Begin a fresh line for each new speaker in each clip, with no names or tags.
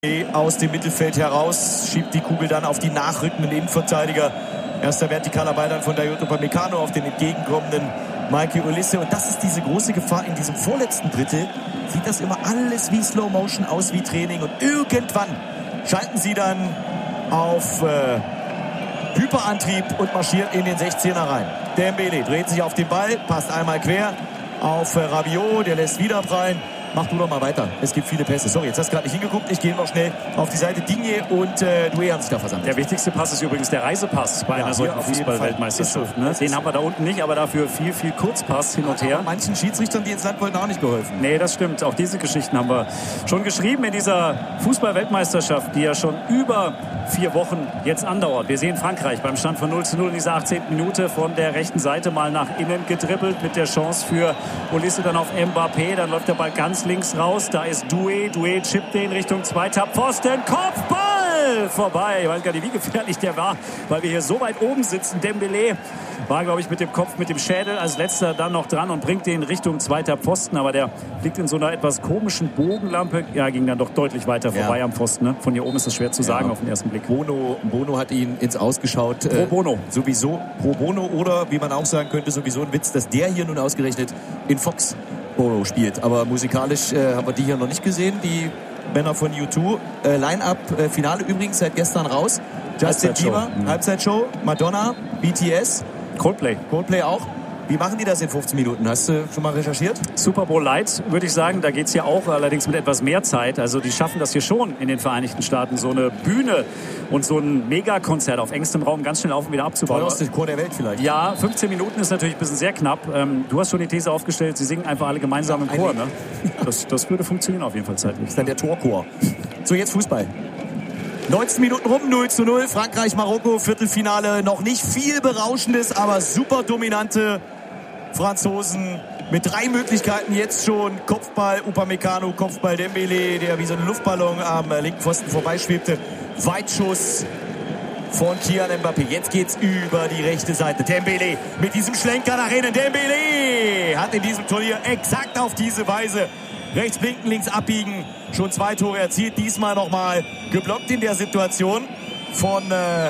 Aus dem Mittelfeld heraus, schiebt die Kugel dann auf die nachrückenden Innenverteidiger. Erster vertikaler Ball dann von Dayot Upamecano auf den entgegenkommenden Michael Olise. Und das ist diese große Gefahr. In diesem vorletzten Drittel sieht das immer alles wie Slow Motion aus, wie Training. Und irgendwann schalten sie dann auf Hyperantrieb und marschieren in den 16er rein. Dembélé dreht sich auf den Ball, passt einmal quer auf Rabiot, der lässt wieder prallen. Mach du doch mal weiter. Es gibt viele Pässe. Sorry, jetzt hast du gerade nicht hingeguckt. Ich gehe noch schnell auf die Seite. Digne und Doué haben sich da versammelt.
Der wichtigste Pass ist übrigens der Reisepass bei einer solchen Fußball-Weltmeisterschaft. Ne? Den haben wir da unten nicht, aber dafür viel Kurzpass hin und her.
Aber manchen Schiedsrichtern, die ins Land wollten, auch nicht geholfen.
Nee, das stimmt. Auch diese Geschichten haben wir schon geschrieben in dieser Fußball-Weltmeisterschaft, die ja schon über 4 Wochen jetzt andauert. Wir sehen Frankreich beim Stand von 0:0 in dieser 18. Minute von der rechten Seite mal nach innen gedribbelt mit der Chance für Olise dann auf Mbappé. Dann läuft der Ball ganz links raus. Da ist Doué. Doué chippt den Richtung zweiter Pfosten. Kopfball! Vorbei. Ich weiß gar nicht, wie gefährlich der war, weil wir hier so weit oben sitzen. Dembélé war, glaube ich, mit dem Kopf, mit dem Schädel als letzter dann noch dran und bringt den Richtung zweiter Pfosten. Aber der liegt in so einer etwas komischen Bogenlampe. Ja, ging dann doch deutlich weiter vorbei am Pfosten. Ne? Von hier oben ist das schwer zu sagen auf den ersten Blick.
Bono hat ihn ins Ausgeschaut.
Pro Bono.
Sowieso pro Bono oder, wie man auch sagen könnte, sowieso ein Witz, dass der hier nun ausgerechnet in Fox Bono spielt. Aber musikalisch haben wir die hier noch nicht gesehen. Die Männer von U2. Line-Up, Finale übrigens seit gestern raus. Justin Bieber, Halbzeitshow, Madonna, BTS. Coldplay auch. Wie machen die das in 15 Minuten? Hast du schon mal recherchiert?
Super Bowl Light, würde ich sagen. Da geht es ja auch allerdings mit etwas mehr Zeit. Also die schaffen das hier schon in den Vereinigten Staaten. So eine Bühne und so ein Megakonzert auf engstem Raum ganz schnell auf und wieder abzubauen.
Teuerste Chor der Welt vielleicht.
Ja, 15 Minuten ist natürlich ein bisschen sehr knapp. Du hast schon die These aufgestellt, sie singen einfach alle gemeinsam im Chor. Ne? Das würde funktionieren auf jeden Fall zeitlich.
Das ist dann der Torchor. So, jetzt Fußball. 19 Minuten rum, 0:0. Frankreich-Marokko, Viertelfinale. Noch nicht viel Berauschendes, aber super dominante Franzosen mit 3 Möglichkeiten jetzt schon. Kopfball Upamecano, Kopfball Dembélé, der wie so ein Luftballon am linken Pfosten vorbeischwebte. Weitschuss von Kylian Mbappé. Jetzt geht's über die rechte Seite. Dembélé mit diesem Schlenker nach innen. Dembélé hat in diesem Turnier exakt auf diese Weise rechts blinken, links abbiegen. Schon 2 Tore erzielt. Diesmal nochmal geblockt in der Situation von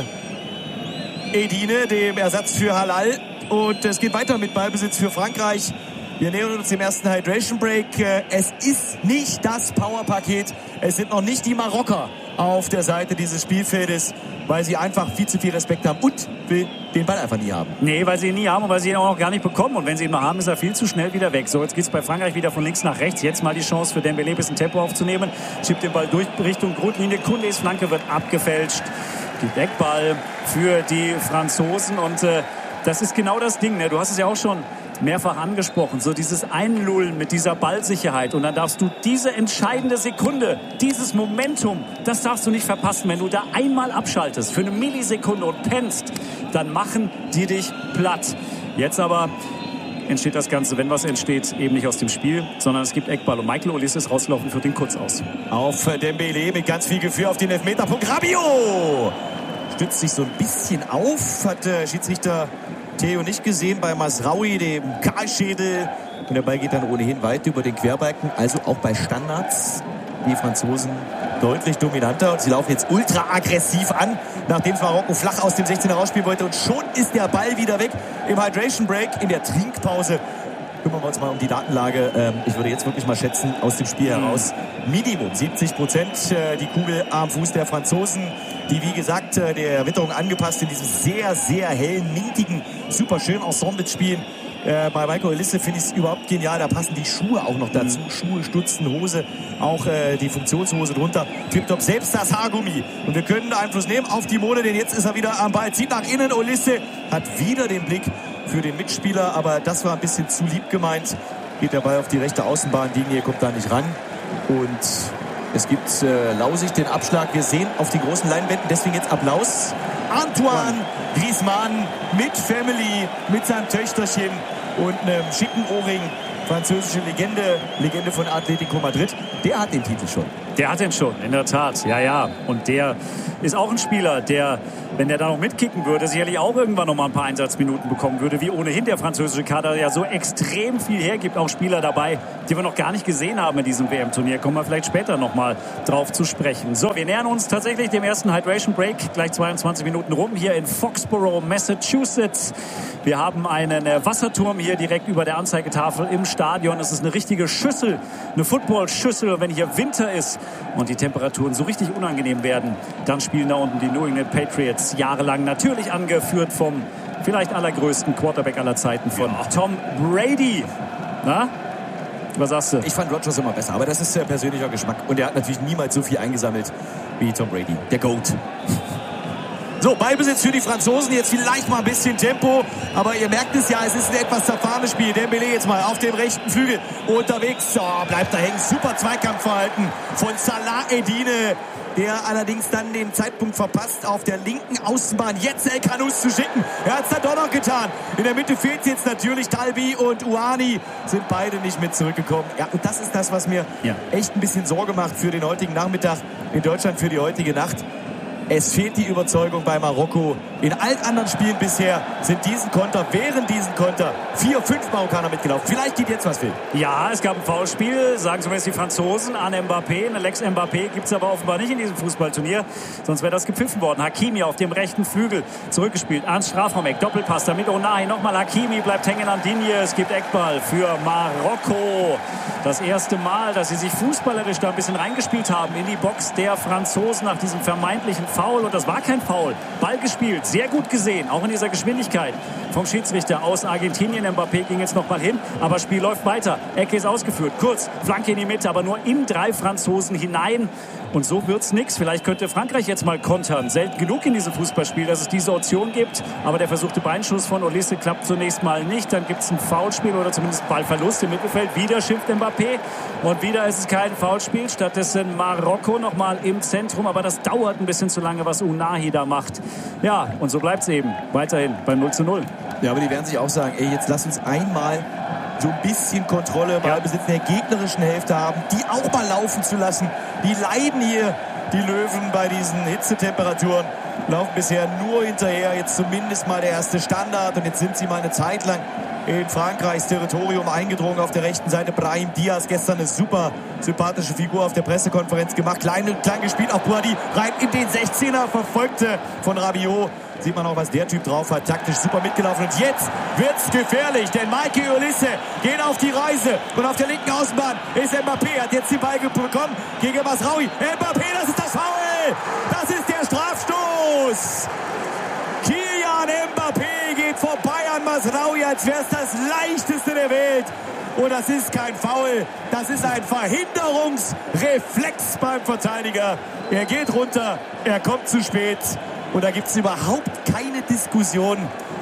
Edine, dem Ersatz für Halal. Und es geht weiter mit Ballbesitz für Frankreich. Wir nähern uns dem ersten Hydration Break. Es ist nicht das Powerpaket. Es sind noch nicht die Marokker auf der Seite dieses Spielfeldes, weil sie einfach viel zu viel Respekt haben und den Ball einfach nie haben.
Nee, weil sie ihn nie haben und weil sie ihn auch noch gar nicht bekommen. Und wenn sie ihn mal haben, ist er viel zu schnell wieder weg. So, jetzt geht es bei Frankreich wieder von links nach rechts. Jetzt mal die Chance für Dembélé, ein bisschen Tempo aufzunehmen. Schiebt den Ball durch Richtung Grundlinie. Koundés Flanke wird abgefälscht. Gibt Eckball für die Franzosen. Und das ist genau das Ding. Ne? Du hast es ja auch schon mehrfach angesprochen, so dieses Einlullen mit dieser Ballsicherheit und dann darfst du diese entscheidende Sekunde, dieses Momentum, das darfst du nicht verpassen. Wenn du da einmal abschaltest für eine Millisekunde und pennst, dann machen die dich platt. Jetzt aber entsteht das Ganze, wenn was entsteht, eben nicht aus dem Spiel, sondern es gibt Eckball und Michael Olise ist rausgelaufen, führt den kurz aus.
Auf Dembélé mit ganz viel Gefühl auf den Elfmeterpunkt. Rabiot stützt sich so ein bisschen auf, hat Schiedsrichter Theo nicht gesehen bei Masraoui, dem Kahlschädel. Und der Ball geht dann ohnehin weit über den Querbalken. Also auch bei Standards die Franzosen deutlich dominanter. Und sie laufen jetzt ultra aggressiv an, nachdem es Marokko flach aus dem 16er rausspielen wollte. Und schon ist der Ball wieder weg im Hydration Break, in der Trinkpause. Kümmern wir uns mal um die Datenlage. Ich würde jetzt wirklich mal schätzen, aus dem Spiel heraus Minimum 70% die Kugel am Fuß der Franzosen, die wie gesagt der Witterung angepasst in diesem sehr, sehr hellen, mintigen, super schönen Ensemble spielen. Bei Michael Olise finde ich es überhaupt genial. Da passen die Schuhe auch noch dazu. Schuhe, Stutzen, Hose, auch die Funktionshose drunter. Tipptopp, selbst das Haargummi. Und wir können Einfluss nehmen auf die Mode, denn jetzt ist er wieder am Ball. Zieht nach innen. Olise hat wieder den Blick für den Mitspieler, aber das war ein bisschen zu lieb gemeint. Geht der Ball auf die rechte Außenbahn. Digne kommt da nicht ran. Und es gibt lausig den Abschlag. Wir sehen auf die großen Leinwänden. Deswegen jetzt Applaus. Antoine Griezmann mit Family, mit seinem Töchterchen und einem schicken Ohrring. Französische Legende von Atletico Madrid. Der hat den Titel schon.
Der hat den schon, in der Tat. Ja. Und der ist auch ein Spieler, der, wenn der da noch mitkicken würde, sicherlich auch irgendwann noch mal ein paar Einsatzminuten bekommen würde, wie ohnehin der französische Kader ja so extrem viel hergibt. Auch Spieler dabei, die wir noch gar nicht gesehen haben in diesem WM-Turnier. Kommen wir vielleicht später noch mal drauf zu sprechen. So, wir nähern uns tatsächlich dem ersten Hydration Break. Gleich 22 Minuten rum hier in Foxborough, Massachusetts. Wir haben einen Wasserturm hier direkt über der Anzeigetafel im Stadion. Es ist eine richtige Schüssel, eine Footballschüssel. Und wenn hier Winter ist und die Temperaturen so richtig unangenehm werden, dann spielen da unten die New England Patriots jahrelang, natürlich angeführt vom vielleicht allergrößten Quarterback aller Zeiten, von Tom Brady. Na? Was sagst du?
Ich fand Rodgers immer besser, aber das ist persönlicher Geschmack. Und er hat natürlich niemals so viel eingesammelt wie Tom Brady, der GOAT. So, Ballbesitz für die Franzosen, jetzt vielleicht mal ein bisschen Tempo, aber ihr merkt es ja, es ist ein etwas zerfahrenes Spiel. Dembélé jetzt mal auf dem rechten Flügel unterwegs, bleibt da hängen, super Zweikampfverhalten von Salah Eddine, der allerdings dann den Zeitpunkt verpasst, auf der linken Außenbahn jetzt El Khanous zu schicken. Er hat es dann doch noch getan. In der Mitte fehlt jetzt natürlich Talbi und Ouani, sind beide nicht mit zurückgekommen. Ja, und das ist das, was mir echt ein bisschen Sorge macht für den heutigen Nachmittag in Deutschland, für die heutige Nacht. Es fehlt die Überzeugung bei Marokko. In allen anderen Spielen bisher wären diesen Konter 4, 5 Marokkaner mitgelaufen. Vielleicht geht jetzt was viel.
Ja, es gab ein Foulspiel, sagen zumindest die Franzosen, an Mbappé. Eine Lex Mbappé gibt es aber offenbar nicht in diesem Fußballturnier. Sonst wäre das gepfiffen worden. Hakimi auf dem rechten Flügel zurückgespielt ans Strafraumeck. Doppelpass, damit Ounahi nochmal Hakimi bleibt hängen an Digne. Es gibt Eckball für Marokko. Das erste Mal, dass sie sich fußballerisch da ein bisschen reingespielt haben in die Box der Franzosen nach diesem vermeintlichen Foul. Und das war kein Foul. Ball gespielt, sehr gut gesehen, auch in dieser Geschwindigkeit vom Schiedsrichter aus Argentinien. Mbappé ging jetzt noch mal hin, aber das Spiel läuft weiter. Ecke ist ausgeführt, kurz, Flanke in die Mitte, aber nur in 3 Franzosen hinein. Und so wird's nix. Vielleicht könnte Frankreich jetzt mal kontern. Selten genug in diesem Fußballspiel, dass es diese Option gibt. Aber der versuchte Beinschuss von Olise klappt zunächst mal nicht. Dann gibt's ein Foulspiel oder zumindest Ballverlust im Mittelfeld. Wieder schimpft Mbappé. Und wieder ist es kein Foulspiel. Stattdessen Marokko noch mal im Zentrum. Aber das dauert ein bisschen zu lange, was Ounahi da macht. Ja, und so bleibt's eben weiterhin beim 0:0.
Ja, aber die werden sich auch sagen, jetzt lass uns einmal so ein bisschen Kontrolle, Ballbesitz in der gegnerischen Hälfte haben, die auch mal laufen zu lassen. Die leiden hier, die Löwen, bei diesen Hitzetemperaturen. Laufen bisher nur hinterher, jetzt zumindest mal der erste Standard. Und jetzt sind sie mal eine Zeit lang in Frankreichs Territorium eingedrungen. Auf der rechten Seite Brahim Diaz, gestern eine super sympathische Figur auf der Pressekonferenz gemacht. Klein gespielt, auch Boadi rein in den 16er, verfolgte von Rabiot. Sieht man auch, was der Typ drauf hat. Taktisch super mitgelaufen. Und jetzt wird's gefährlich, denn Mikey Olise geht auf die Reise. Und auf der linken Außenbahn ist Mbappé. Hat jetzt den Ball bekommen gegen Masraoui. Mbappé, das ist das Foul! Das ist der Strafstoß! Kylian Mbappé geht vorbei an Masraoui, als wäre es das Leichteste der Welt. Und das ist kein Foul. Das ist ein Verhinderungsreflex beim Verteidiger. Er geht runter, er kommt zu spät. Und da gibt es überhaupt keine Diskussion.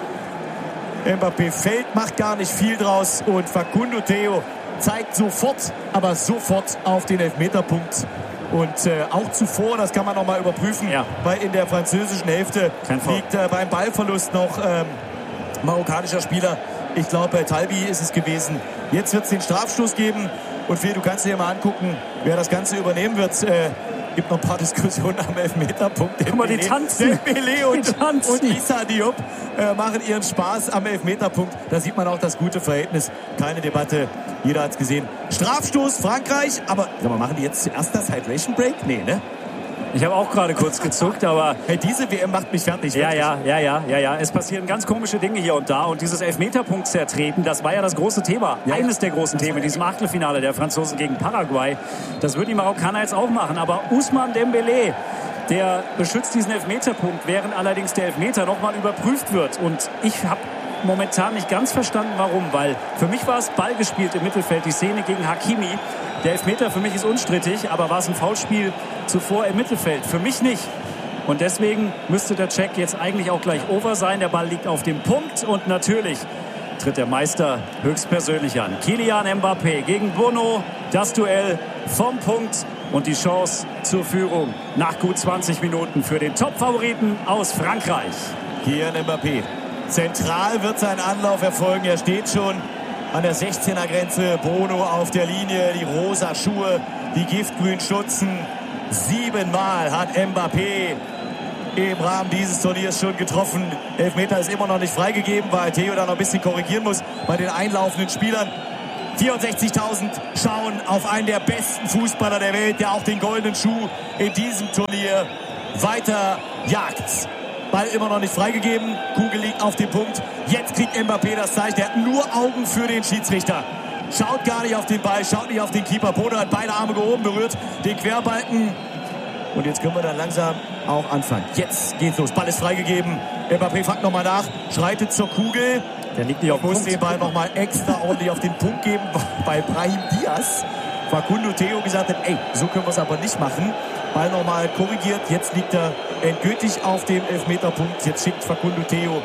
Mbappé fällt, macht gar nicht viel draus. Und Facundo Theo zeigt sofort auf den Elfmeterpunkt. Und auch zuvor, das kann man noch mal überprüfen, weil in der französischen Hälfte liegt beim Ballverlust noch marokkanischer Spieler. Ich glaube, Talbi ist es gewesen. Jetzt wird es den Strafstoß geben. Und Phil, du kannst dir mal angucken, wer das Ganze übernehmen wird. Gibt noch ein paar Diskussionen am Elfmeterpunkt.
Guck mal, die tanzen.
Dembélé und Issa Diop machen ihren Spaß am Elfmeterpunkt. Da sieht man auch das gute Verhältnis. Keine Debatte, jeder hat es gesehen. Strafstoß Frankreich, aber sag mal, machen die jetzt zuerst das Hydration Break? Nee, ne?
Ich habe auch gerade kurz gezuckt, aber...
Hey, diese WM macht mich fertig.
Ja. Es passieren ganz komische Dinge hier und da. Und dieses Elfmeterpunkt-Zertreten, das war ja das große Thema. Ja, eines der großen Themen in diesem Achtelfinale der Franzosen gegen Paraguay. Das würden die Marokkaner jetzt auch machen. Aber Ousmane Dembélé, der beschützt diesen Elfmeterpunkt, während allerdings der Elfmeter nochmal überprüft wird. Und ich habe momentan nicht ganz verstanden, warum. Weil für mich war es Ball gespielt im Mittelfeld, die Szene gegen Hakimi. Der Elfmeter für mich ist unstrittig, aber war es ein Foulspiel zuvor im Mittelfeld? Für mich nicht. Und deswegen müsste der Check jetzt eigentlich auch gleich over sein. Der Ball liegt auf dem Punkt und natürlich tritt der Meister höchstpersönlich an. Kylian Mbappé gegen Bono. Das Duell vom Punkt und die Chance zur Führung nach gut 20 Minuten für den Top-Favoriten aus Frankreich.
Kylian Mbappé. Zentral wird sein Anlauf erfolgen. Er steht schon an der 16er-Grenze. Bono auf der Linie. Die rosa Schuhe, die giftgrünen Stutzen. 7-mal hat Mbappé im Rahmen dieses Turniers schon getroffen. Elfmeter ist immer noch nicht freigegeben, weil Theo da noch ein bisschen korrigieren muss bei den einlaufenden Spielern. 64.000 schauen auf einen der besten Fußballer der Welt, der auch den goldenen Schuh in diesem Turnier weiter jagt. Ball immer noch nicht freigegeben. Kugel liegt auf dem Punkt. Jetzt kriegt Mbappé das Zeichen. Der hat nur Augen für den Schiedsrichter. Schaut gar nicht auf den Ball, schaut nicht auf den Keeper. Bono hat beide Arme gehoben, berührt den Querbalken. Und jetzt können wir dann langsam auch anfangen. Jetzt geht's los. Ball ist freigegeben. Mbappé fragt nochmal nach, schreitet zur Kugel.
Der liegt nicht auf dem
Muss
Punkt.
den Ball nochmal extra ordentlich auf den Punkt geben. Bei Brahim Diaz. Facundo Theo gesagt hat, ey, so können wir es aber nicht machen. Ball nochmal korrigiert. Jetzt liegt er endgültig auf dem Elfmeterpunkt. Jetzt schickt Facundo Theo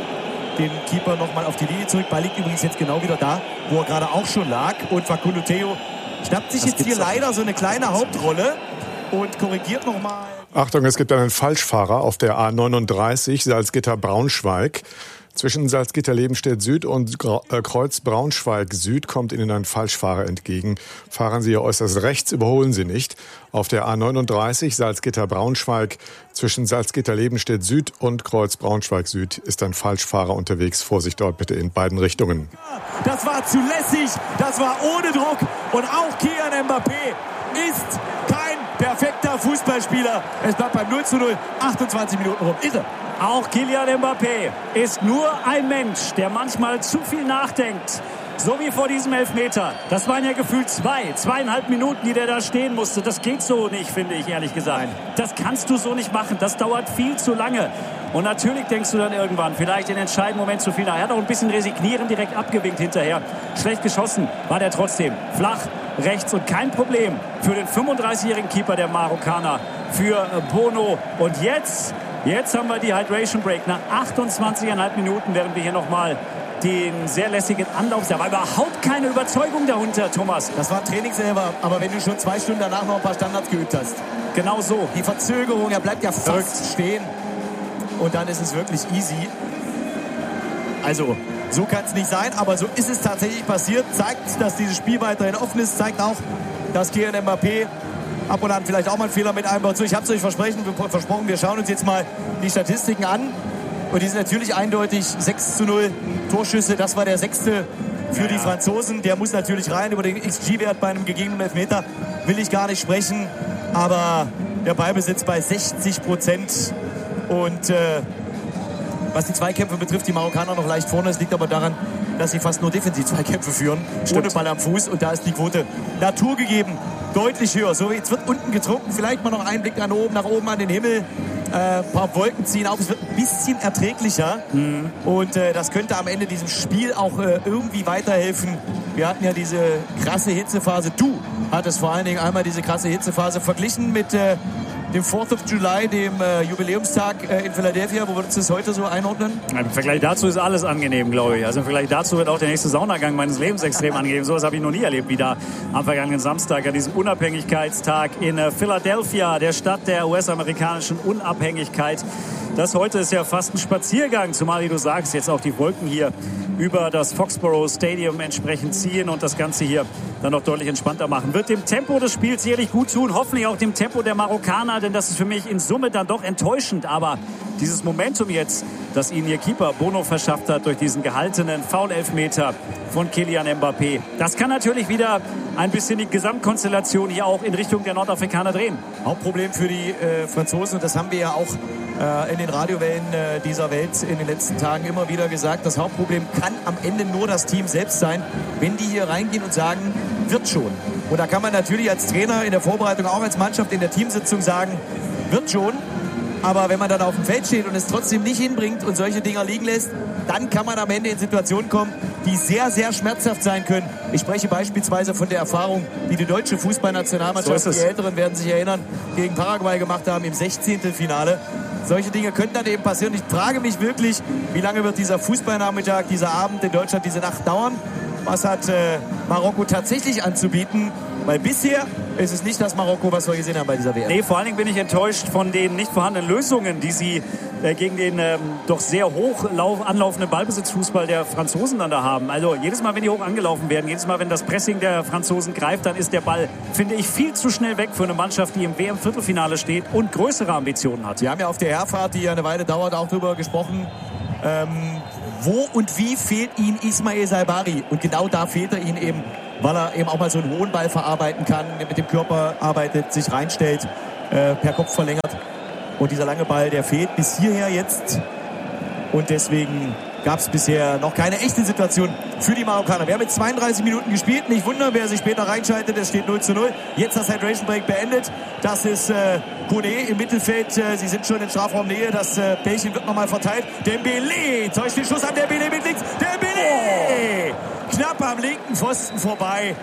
den Keeper nochmal auf die Linie zurück. Ball liegt übrigens jetzt genau wieder da, wo er gerade auch schon lag. Und Facundo Theo schnappt sich jetzt hier leider so eine kleine Hauptrolle und korrigiert nochmal.
Achtung, es gibt einen Falschfahrer auf der A39 Salzgitter-Braunschweig. Zwischen Salzgitter-Lebenstedt Süd und Kreuz Braunschweig Süd kommt Ihnen ein Falschfahrer entgegen. Fahren Sie hier äußerst rechts, überholen Sie nicht. Auf der A39 Salzgitter-Braunschweig zwischen Salzgitter-Lebenstedt Süd und Kreuz Braunschweig Süd ist ein Falschfahrer unterwegs. Vorsicht dort bitte in beiden Richtungen.
Das war zu lässig, das war ohne Druck und auch Kylian Mbappé ist kein perfekter Fußballspieler. Es bleibt beim 0:0, 28 Minuten rum. Irre.
Auch Kylian Mbappé ist nur ein Mensch, der manchmal zu viel nachdenkt. So wie vor diesem Elfmeter. Das waren ja gefühlt 2,5 Minuten, die der da stehen musste. Das geht so nicht, finde ich, ehrlich gesagt. Das kannst du so nicht machen. Das dauert viel zu lange. Und natürlich denkst du dann irgendwann, vielleicht in entscheidenden Moment zu viel nach. Er hat auch ein bisschen resignieren direkt abgewinkt hinterher. Schlecht geschossen war der trotzdem. Flach, rechts und kein Problem für den 35-jährigen Keeper der Marokkaner, für Bono. Und jetzt haben wir die Hydration Break nach 28,5 Minuten, während wir hier nochmal den sehr lässigen Anlauf. Da war überhaupt keine Überzeugung dahinter, Thomas.
Das war Training selber, aber wenn du schon 2 Stunden danach noch ein paar Standards geübt hast.
Genau so.
Die Verzögerung, er bleibt ja fast stehen. Und dann ist es wirklich easy. Also, so kann es nicht sein, aber so ist es tatsächlich passiert. Zeigt, dass dieses Spiel weiterhin offen ist. Zeigt auch, dass Kylian Mbappé ab und an vielleicht auch mal einen Fehler mit einbaut. So, ich habe es euch versprochen, wir schauen uns jetzt mal die Statistiken an. Und die sind natürlich eindeutig 6:0 Torschüsse. Das war der 6. für die Franzosen. Der muss natürlich rein. Über den XG-Wert bei einem gegebenen Elfmeter will ich gar nicht sprechen. Aber der Ballbesitz bei 60%. Und was die Zweikämpfe betrifft, die Marokkaner noch leicht vorne. Es liegt aber daran, dass sie fast nur Defensiv-Zweikämpfe führen. Ohne Ball am Fuß. Und da ist die Quote Natur gegeben. Deutlich höher. So, jetzt wird unten getrunken. Vielleicht mal noch ein Blick nach oben an den Himmel. Ein paar Wolken ziehen auf. Es wird ein bisschen erträglicher. Und das könnte am Ende diesem Spiel auch irgendwie weiterhelfen. Wir hatten ja diese krasse Hitzephase. Du hattest vor allen Dingen einmal diese krasse Hitzephase verglichen mit dem 4th of July, dem Jubiläumstag in Philadelphia. Wo würdest du es heute so einordnen?
Im Vergleich dazu ist alles angenehm, glaube ich. Also im Vergleich dazu wird auch der nächste Saunagang meines Lebens extrem angenehm. So was habe ich noch nie erlebt wie da am vergangenen Samstag, an diesem Unabhängigkeitstag in Philadelphia, der Stadt der US-amerikanischen Unabhängigkeit. Das heute ist ja fast ein Spaziergang, zumal, wie du sagst, jetzt auch die Wolken hier über das Foxborough Stadium entsprechend ziehen und das Ganze hier dann noch deutlich entspannter machen. Wird dem Tempo des Spiels sicherlich gut tun, hoffentlich auch dem Tempo der Marokkaner, denn das ist für mich in Summe dann doch enttäuschend. Aber dieses Momentum jetzt, das ihnen ihr Keeper Bono verschafft hat durch diesen gehaltenen Foul-Elfmeter von Kylian Mbappé, das kann natürlich wieder ein bisschen die Gesamtkonstellation hier auch in Richtung der Nordafrikaner drehen.
Hauptproblem für die Franzosen, und das haben wir ja auch in den Radiowellen dieser Welt in den letzten Tagen immer wieder gesagt, das Hauptproblem kann am Ende nur das Team selbst sein, wenn die hier reingehen und sagen, wird schon. Und da kann man natürlich als Trainer in der Vorbereitung, auch als Mannschaft in der Teamsitzung sagen, wird schon. Aber wenn man dann auf dem Feld steht und es trotzdem nicht hinbringt und solche Dinger liegen lässt, dann kann man am Ende in Situationen kommen, die sehr, sehr schmerzhaft sein können. Ich spreche beispielsweise von der Erfahrung, die die deutsche Fußballnationalmannschaft, die Älteren werden sich erinnern, gegen Paraguay gemacht haben im 16. Finale. Solche Dinge könnten dann eben passieren. Ich frage mich wirklich, wie lange wird dieser Fußballnachmittag, dieser Abend in Deutschland, diese Nacht dauern? Was hat Marokko tatsächlich anzubieten? Weil bisher ist es nicht das Marokko, was wir gesehen haben bei dieser WM.
Nee, vor allen Dingen bin ich enttäuscht von den nicht vorhandenen Lösungen, die sie gegen den doch sehr hoch anlaufenden Ballbesitzfußball der Franzosen dann da haben. Also jedes Mal, wenn die hoch angelaufen werden, jedes Mal, wenn das Pressing der Franzosen greift, dann ist der Ball, finde ich, viel zu schnell weg für eine Mannschaft, die im WM-Viertelfinale steht und größere Ambitionen hat.
Wir haben ja auf der Herfahrt, die ja eine Weile dauert, auch darüber gesprochen, wo und wie fehlt ihnen Ismail Saibari. Und genau da fehlt er ihnen eben, weil er eben auch mal so einen hohen Ball verarbeiten kann, mit dem Körper arbeitet, sich reinstellt, per Kopf verlängert. Und dieser lange Ball, der fehlt bis hierher jetzt. Und deswegen gab es bisher noch keine echte Situation für die Marokkaner. Wir haben jetzt 32 Minuten gespielt. Nicht wundern, wer sich später reinschaltet. Es steht 0:0. Jetzt das Hydration Break beendet. Das ist Koné im Mittelfeld. Sie sind schon in Strafraumnähe. Das Bällchen wird nochmal verteilt. Dembélé täuscht den Schuss an. Dembélé mit links. Dembélé! Knapp am linken Pfosten vorbei.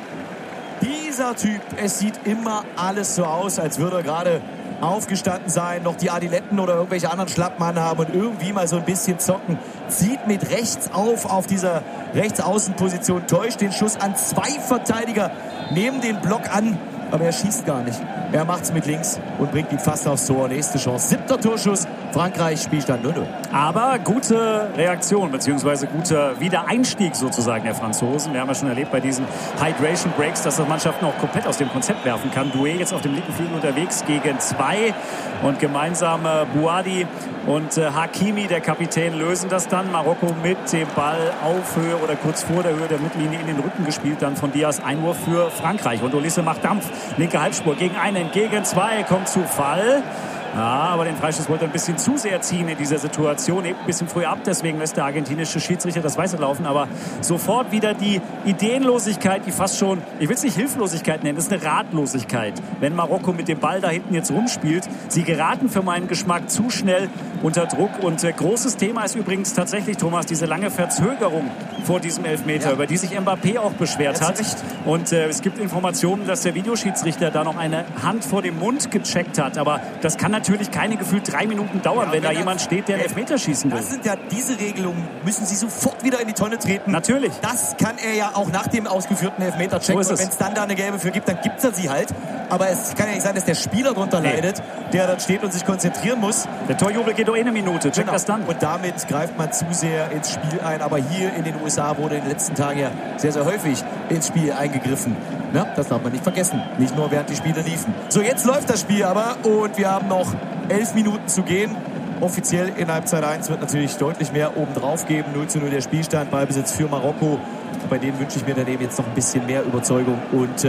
Dieser Typ, es sieht immer alles so aus, als würde er gerade aufgestanden sein, noch die Adiletten oder irgendwelche anderen Schlappen anhaben und irgendwie mal so ein bisschen zocken. Zieht mit rechts auf dieser Rechtsaußenposition, täuscht den Schuss an 2 Verteidiger, nehmen den Block an, aber er schießt gar nicht. Er macht's mit links und bringt ihn fast aufs Tor. Nächste Chance, 7. Torschuss, Frankreich, Spielstand 0:0.
Aber gute Reaktion, beziehungsweise guter Wiedereinstieg sozusagen der Franzosen. Wir haben ja schon erlebt bei diesen Hydration Breaks, dass das Mannschaften auch komplett aus dem Konzept werfen kann. Doué jetzt auf dem linken Flügel unterwegs gegen 2 und gemeinsam Bouhaddi und Hakimi, der Kapitän, lösen das dann. Marokko mit dem Ball auf Höhe oder kurz vor der Höhe der Mittellinie in den Rücken gespielt. Dann von Diaz Einwurf für Frankreich. Und Olise macht Dampf. Linke Halbspur gegen einen, gegen 2, kommt zu Fall. Ja, aber den Freistoß wollte er ein bisschen zu sehr ziehen in dieser Situation. Hebt ein bisschen früh ab, deswegen lässt der argentinische Schiedsrichter das Weiße laufen. Aber sofort wieder die Ideenlosigkeit, die fast schon, ich will es nicht Hilflosigkeit nennen, das ist eine Ratlosigkeit. Wenn Marokko mit dem Ball da hinten jetzt rumspielt. Sie geraten für meinen Geschmack zu schnell unter Druck. Und großes Thema ist übrigens tatsächlich, Thomas, diese lange Verzögerung vor diesem Elfmeter, über die sich Mbappé auch beschwert hat. Und es gibt Informationen, dass der Videoschiedsrichter da noch eine Hand vor dem Mund gecheckt hat. Aber das kann natürlich keine gefühlt 3 Minuten dauern, wenn da jemand steht, der einen Elfmeter schießen will.
Das sind ja diese Regelungen, müssen sie sofort wieder in die Tonne treten.
Natürlich.
Das kann er ja auch nach dem ausgeführten Elfmeter checken.
So
und wenn es dann da eine gelbe für gibt, dann gibt er sie halt. Aber es kann ja nicht sein, dass der Spieler drunter leidet, der dann steht und sich konzentrieren muss.
Der Torjubel geht doch eine Minute. Check das dann.
Und damit greift man zu sehr ins Spiel ein. Aber hier in den USA wurde in den letzten Tagen ja sehr, sehr häufig ins Spiel eingegriffen. Na, das darf man nicht vergessen. Nicht nur während die Spiele liefen. So, jetzt läuft das Spiel aber und wir haben noch 11 Minuten zu gehen. Offiziell in Halbzeit 1 wird natürlich deutlich mehr obendrauf geben. 0:0 der Spielstand, Ballbesitz für Marokko. Bei denen wünsche ich mir daneben jetzt noch ein bisschen mehr Überzeugung und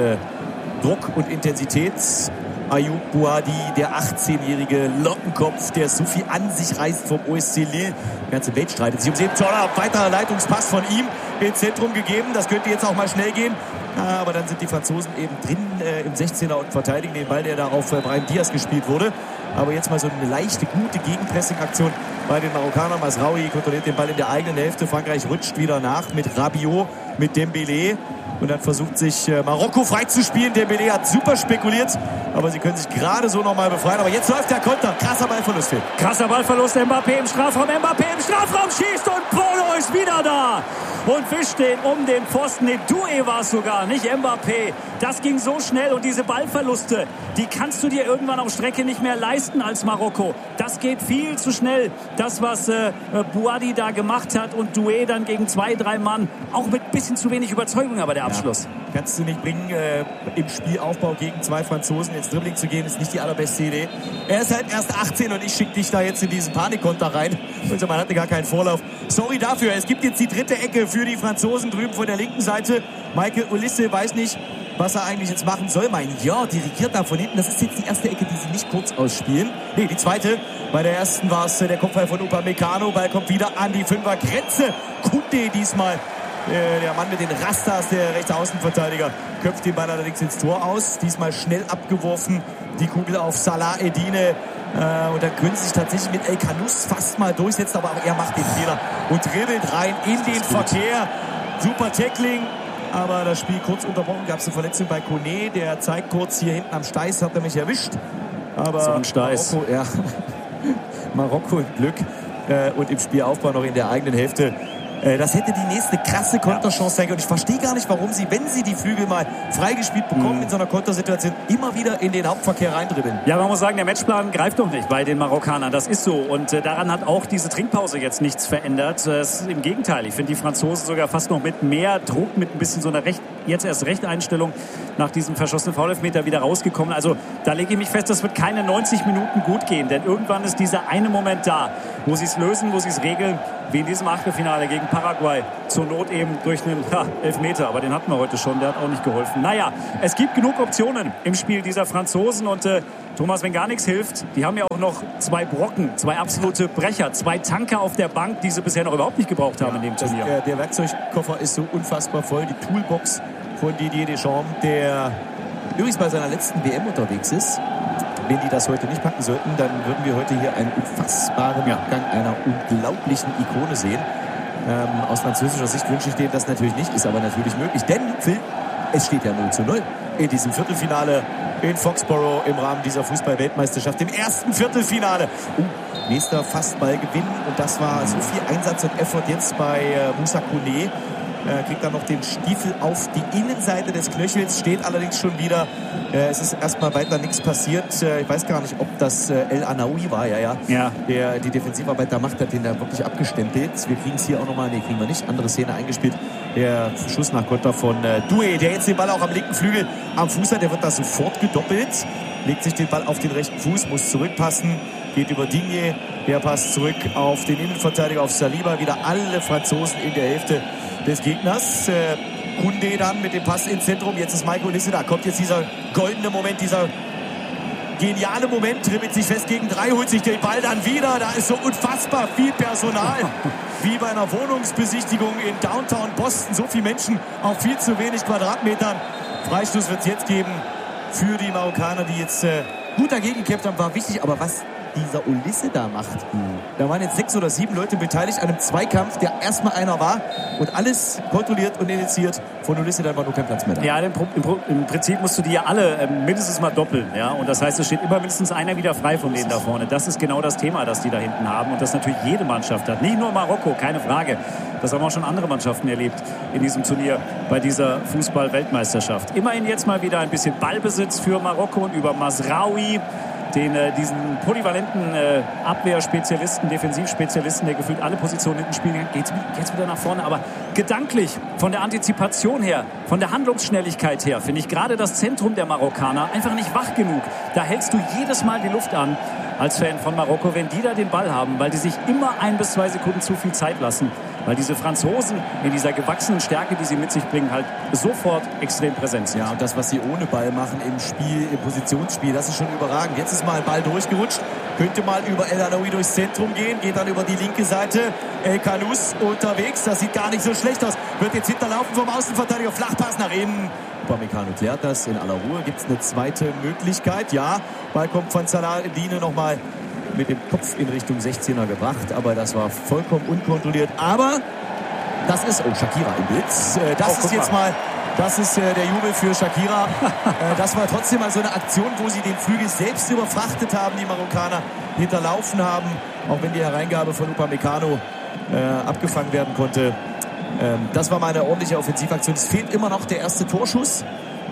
Druck und Intensität. Ayoub Bouhaddi, der 18-jährige Lockenkopf, der so viel an sich reißt vom OSC Lille. Die ganze Welt streitet sich um sie. Toller weiterer Leitungspass von ihm ins Zentrum gegeben. Das könnte jetzt auch mal schnell gehen. Aber dann sind die Franzosen eben drin im 16er und verteidigen den Ball, der da auf Brahim Diaz gespielt wurde. Aber jetzt mal so eine leichte, gute Gegenpressing-Aktion bei den Marokkanern. Masraoui kontrolliert den Ball in der eigenen Hälfte. Frankreich rutscht wieder nach mit Rabiot, mit Dembélé. Und dann versucht sich Marokko freizuspielen. Dembélé hat super spekuliert, aber sie können sich gerade so nochmal befreien. Aber jetzt läuft der Konter. Krasser Ballverlust, Phil.
Krasser Ballverlust. Mbappé im Strafraum. Mbappé im Strafraum schießt und Polo ist wieder da. Und fischt den um den Pfosten. Nee, Doué war es sogar, nicht Mbappé. Das ging so schnell und diese Ballverluste, die kannst du dir irgendwann auf Strecke nicht mehr leisten als Marokko. Das geht viel zu schnell. Das, was Bouhaddi da gemacht hat und Doué dann gegen 2, 3 Mann, auch mit ein bisschen zu wenig Überzeugung, aber der Abschluss.
Ja, kannst du nicht bringen, im Spielaufbau gegen 2 Franzosen ins Dribbling zu gehen, ist nicht die allerbeste Idee. Er ist halt erst 18 und ich schicke dich da jetzt in diesen Panikkonter rein. Also man hatte gar keinen Vorlauf. Sorry dafür, es gibt jetzt die dritte Ecke für die Franzosen drüben von der linken Seite. Michael Olise weiß nicht, was er eigentlich jetzt machen soll. Mein Ja, dirigiert da von hinten. Das ist jetzt die erste Ecke, die sie nicht kurz ausspielen. Nee, die zweite. Bei der ersten war es der Kopfball von Upamecano. Ball kommt wieder an die 5er-Grenze. Kunde diesmal. Der Mann mit den Rastas, der rechte Außenverteidiger, köpft den Ball allerdings ins Tor aus. Diesmal schnell abgeworfen. Die Kugel auf Salah Eddine. Und dann können sie sich tatsächlich mit El Kanous fast mal durchsetzen. Aber auch er macht den Fehler und dribbelt rein in den Verkehr. Super Tackling. Aber das Spiel kurz unterbrochen. Gab es eine Verletzung bei Koné. Der zeigt kurz hier hinten am Steiß, hat er mich erwischt. Aber
so ein Steiß.
Marokko, ja. Marokko im Glück. Und im Spielaufbau noch in der eigenen Hälfte Das hätte die nächste krasse Konterchance sein können. Und ich verstehe gar nicht, warum sie, wenn sie die Flügel mal freigespielt bekommen in so einer Kontersituation, immer wieder in den Hauptverkehr reindribbeln.
Ja, man muss sagen, der Matchplan greift doch nicht bei den Marokkanern. Das ist so. Und daran hat auch diese Trinkpause jetzt nichts verändert. Im Gegenteil, ich finde die Franzosen sogar fast noch mit mehr Druck, mit ein bisschen so einer jetzt erst Rechteinstellung nach diesem verschossenen Foul-Elfmeter wieder rausgekommen. Also da lege ich mich fest, das wird keine 90 Minuten gut gehen. Denn irgendwann ist dieser eine Moment da, wo sie es lösen, wo sie es regeln, wie in diesem Achtelfinale gegen Paraguay. Zur Not eben durch einen Elfmeter. Aber den hatten wir heute schon, der hat auch nicht geholfen. Naja, es gibt genug Optionen im Spiel dieser Franzosen. Und Thomas, wenn gar nichts hilft, die haben ja auch noch 2 Brocken, 2 absolute Brecher, 2 Tanker auf der Bank, die sie bisher noch überhaupt nicht gebraucht haben in dem Turnier.
Der Werkzeugkoffer ist so unfassbar voll. Die Toolbox von Didier Deschamps, der übrigens bei seiner letzten WM unterwegs ist. Wenn die das heute nicht packen sollten, dann würden wir heute hier einen unfassbaren Abgang einer unglaublichen Ikone sehen. Aus französischer Sicht wünsche ich denen das natürlich nicht, ist aber natürlich möglich. Denn, Phil, es steht ja 0:0 in diesem Viertelfinale in Foxborough im Rahmen dieser Fußball-Weltmeisterschaft. Im ersten Viertelfinale. Nächster Fastballgewinn. Und das war so viel Einsatz und Effort jetzt bei Moussa Kone. Kriegt dann noch den Stiefel auf die Innenseite des Knöchels, steht allerdings schon wieder. Es ist erstmal weiter nichts passiert. Ich weiß gar nicht, ob das El Anaoui war, der die Defensivarbeit da macht, hat den da wirklich abgestempelt. Wir kriegen es hier auch nochmal, kriegen wir nicht, andere Szene eingespielt. Der Schuss nach Konter von Doué, der jetzt den Ball auch am linken Flügel am Fuß hat, der wird da sofort gedoppelt, legt sich den Ball auf den rechten Fuß, muss zurückpassen, geht über Digne, der passt zurück auf den Innenverteidiger, auf Saliba, wieder alle Franzosen in der Hälfte des Gegners. Koundé dann mit dem Pass ins Zentrum. Jetzt ist Michael Olise da. Kommt jetzt dieser goldene Moment, dieser geniale Moment. Dribbelt sich fest gegen 3, holt sich den Ball dann wieder. Da ist so unfassbar viel Personal. Wie bei einer Wohnungsbesichtigung in Downtown Boston. So viele Menschen auf viel zu wenig Quadratmetern. Freistoß wird es jetzt geben für die Marokkaner, die jetzt gut dagegen gekämpft haben. War wichtig, aber was dieser Olise da macht. Da waren jetzt 6 oder 7 Leute beteiligt an einem Zweikampf, der erstmal einer war und alles kontrolliert und initiiert von Olise, dann war nur kein Platz mehr da.
Ja, im Prinzip musst du die ja alle mindestens mal doppeln. Ja? Und das heißt, es steht immer mindestens einer wieder frei von denen da vorne. Das ist genau das Thema, das die da hinten haben und das natürlich jede Mannschaft hat. Nicht nur Marokko, keine Frage. Das haben auch schon andere Mannschaften erlebt in diesem Turnier bei dieser Fußball-Weltmeisterschaft. Immerhin jetzt mal wieder ein bisschen Ballbesitz für Marokko und über Masraoui, diesen polyvalenten Abwehrspezialisten, Defensivspezialisten, der gefühlt alle Positionen hinten spielt, geht's wieder nach vorne. Aber gedanklich, von der Antizipation her, von der Handlungsschnelligkeit her, finde ich gerade das Zentrum der Marokkaner einfach nicht wach genug. Da hältst du jedes Mal die Luft an als Fan von Marokko, wenn die da den Ball haben, weil die sich immer 1 bis 2 Sekunden zu viel Zeit lassen. Weil diese Franzosen in dieser gewachsenen Stärke, die sie mit sich bringen, halt sofort extrem präsent sind.
Ja, und das, was sie ohne Ball machen im Spiel, im Positionsspiel, das ist schon überragend. Jetzt ist mal ein Ball durchgerutscht, könnte mal über El Anaoui durchs Zentrum gehen, geht dann über die linke Seite. El Khanous unterwegs, das sieht gar nicht so schlecht aus. Wird jetzt hinterlaufen vom Außenverteidiger, Flachpass nach innen. Upamecano klärt das in aller Ruhe. Gibt es eine zweite Möglichkeit? Ja, Ball kommt von Salah Dine nochmal mit dem Kopf in Richtung 16er gebracht, aber das war vollkommen unkontrolliert. Aber das ist, Shakira im Blitz. Das ist der Jubel für Shakira. Das war trotzdem mal so eine Aktion, wo sie den Flügel selbst überfrachtet haben, die Marokkaner hinterlaufen haben, auch wenn die Hereingabe von Upamecano abgefangen werden konnte. Das war mal eine ordentliche Offensivaktion. Es fehlt immer noch der erste Torschuss.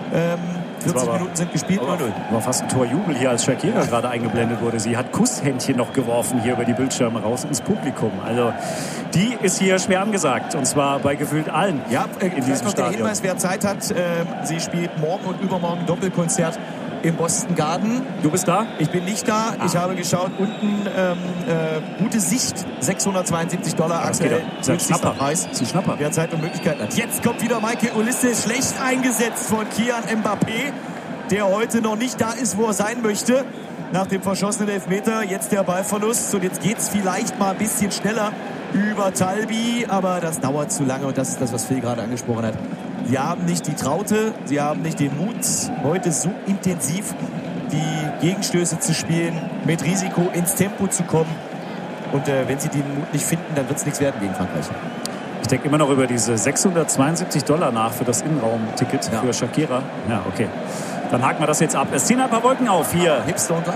40 Minuten sind gespielt, 0:0.
War fast ein Torjubel hier, als Shakira gerade eingeblendet wurde. Sie hat Kusshändchen noch geworfen hier über die Bildschirme raus ins Publikum. Also die ist hier schwer angesagt. Und zwar bei gefühlt allen in diesem
noch
Stadion.
Der Hinweis, wer Zeit hat, sie spielt morgen und übermorgen Doppelkonzert im Boston Garden.
Du bist da?
Ich bin nicht da. Ich habe geschaut, unten gute Sicht, $672 aktuell.
Günstigster Preis.
Das ist ein Schnapper. Wer Zeit und Möglichkeiten hat. Jetzt kommt wieder Michael Olise, schlecht eingesetzt von Kylian Mbappé, der heute noch nicht da ist, wo er sein möchte. Nach dem verschossenen Elfmeter, jetzt der Ballverlust. Und jetzt geht es vielleicht mal ein bisschen schneller über Talbi, aber das dauert zu lange und das ist das, was Phil gerade angesprochen hat. Sie haben nicht die Traute, sie haben nicht den Mut, heute so intensiv die Gegenstöße zu spielen, mit Risiko ins Tempo zu kommen. Und wenn sie den Mut nicht finden, dann wird es nichts werden gegen Frankreich.
Ich denke immer noch über diese $672 nach für das Innenraumticket für Shakira. Ja, okay. Dann haken wir das jetzt ab. Es ziehen ein paar Wolken auf hier.
Hipster und 3.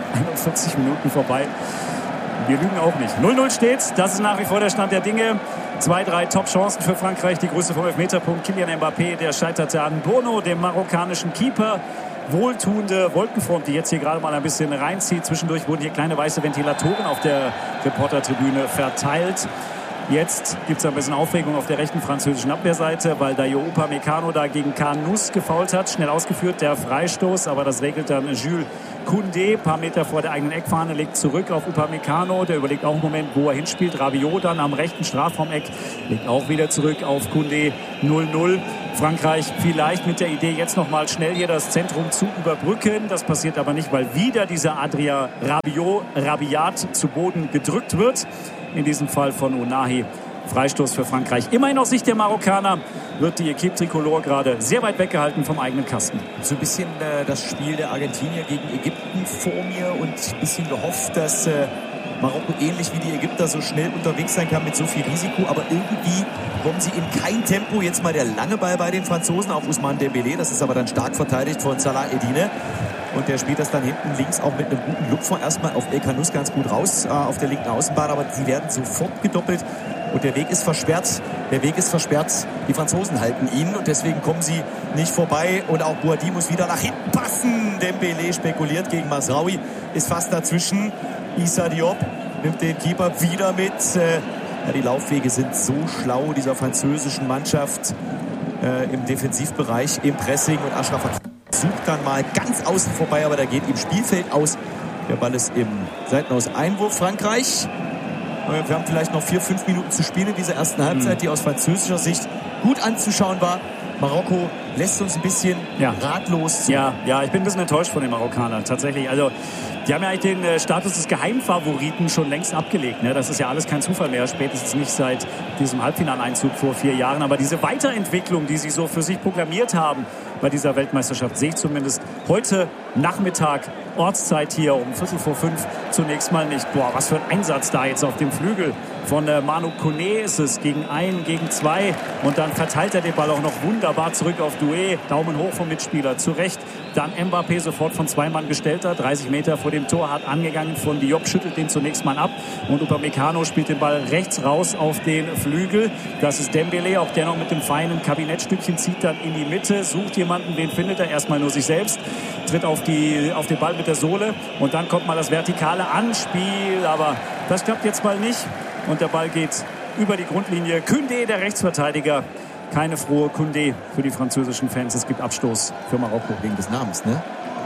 41 Minuten vorbei. Wir lügen auch nicht. 0:0 steht's. Das ist nach wie vor der Stand der Dinge. 2, 3 Top-Chancen für Frankreich. Die Größe vom Elfmeterpunkt. Kylian Mbappé, der scheiterte an Bono, dem marokkanischen Keeper. Wohltuende Wolkenfront, die jetzt hier gerade mal ein bisschen reinzieht. Zwischendurch wurden hier kleine weiße Ventilatoren auf der Reportertribüne verteilt. Jetzt gibt es ein bisschen Aufregung auf der rechten französischen Abwehrseite, weil Dayot Upamecano da gegen Karius gefoult hat. Schnell ausgeführt, der Freistoß, aber das regelt dann Jules Koundé. Ein paar Meter vor der eigenen Eckfahne, legt zurück auf Upamecano. Der überlegt auch einen Moment, wo er hinspielt. Rabiot dann am rechten Strafraumeck, legt auch wieder zurück auf Koundé. 0-0. Frankreich vielleicht mit der Idee, jetzt noch mal schnell hier das Zentrum zu überbrücken. Das passiert aber nicht, weil wieder dieser Adrien Rabiat zu Boden gedrückt wird. In diesem Fall von Ounahi. Freistoß für Frankreich. Immerhin aus Sicht der Marokkaner wird die Equipe Tricolore gerade sehr weit weggehalten vom eigenen Kasten.
So ein bisschen das Spiel der Argentinier gegen Ägypten vor mir und ein bisschen gehofft, dass Marokko ähnlich wie die Ägypter so schnell unterwegs sein kann mit so viel Risiko. Aber irgendwie kommen sie in kein Tempo. Jetzt mal der lange Ball bei den Franzosen auf Ousmane Dembélé. Das ist aber dann stark verteidigt von Salah Eddine. Und der spielt das dann hinten links auch mit einem guten Lupfer erstmal auf El Khanous ganz gut raus auf der linken Außenbahn. Aber sie werden sofort gedoppelt und der Weg ist versperrt. Die Franzosen halten ihn und deswegen kommen sie nicht vorbei. Und auch Boadi muss wieder nach hinten passen. Dembélé spekuliert gegen Mazraoui, ist fast dazwischen. Issa Diop nimmt den Keeper wieder mit. Die Laufwege sind so schlau dieser französischen Mannschaft im Defensivbereich, im Pressing. Und Achraf Hakimi sucht dann mal ganz außen vorbei, aber da geht ihm Spielfeld aus. Der Ball ist im Seitenaus Einwurf Frankreich. Wir haben vielleicht noch 4-5 Minuten zu spielen in dieser ersten Halbzeit, die aus französischer Sicht gut anzuschauen war. Marokko lässt uns ein bisschen ratlos zu.
Ja, ich bin ein bisschen enttäuscht von den Marokkanern, tatsächlich. Also, die haben ja eigentlich den Status des Geheimfavoriten schon längst abgelegt. Ne? Das ist ja alles kein Zufall mehr, spätestens nicht seit diesem Halbfinaleinzug vor 4 Jahren. Aber diese Weiterentwicklung, die sie so für sich proklamiert haben bei dieser Weltmeisterschaft, sehe ich zumindest heute Nachmittag, Ortszeit hier um 4:45 zunächst mal nicht. Boah, was für ein Einsatz da jetzt auf dem Flügel von Manu Koné ist es gegen 1, gegen 2 und dann verteilt er den Ball auch noch wunderbar zurück auf Doué. Daumen hoch vom Mitspieler, zurecht. Dann Mbappé sofort von 2 Mann gestellter, 30 Meter vor dem Tor, hart angegangen von Diop, schüttelt den zunächst mal ab und Upamecano spielt den Ball rechts raus auf den Flügel. Das ist Dembélé, auch der noch mit dem feinen Kabinettstückchen zieht dann in die Mitte, sucht jemanden, wen findet er? Erstmal nur sich selbst, tritt auf den Ball mit der Sohle und dann kommt mal das vertikale Anspiel, aber das klappt jetzt mal nicht. Und der Ball geht über die Grundlinie. Koundé, der Rechtsverteidiger. Keine frohe Koundé für die französischen Fans. Es gibt Abstoß für Marokko.
Wegen des Namens, ne?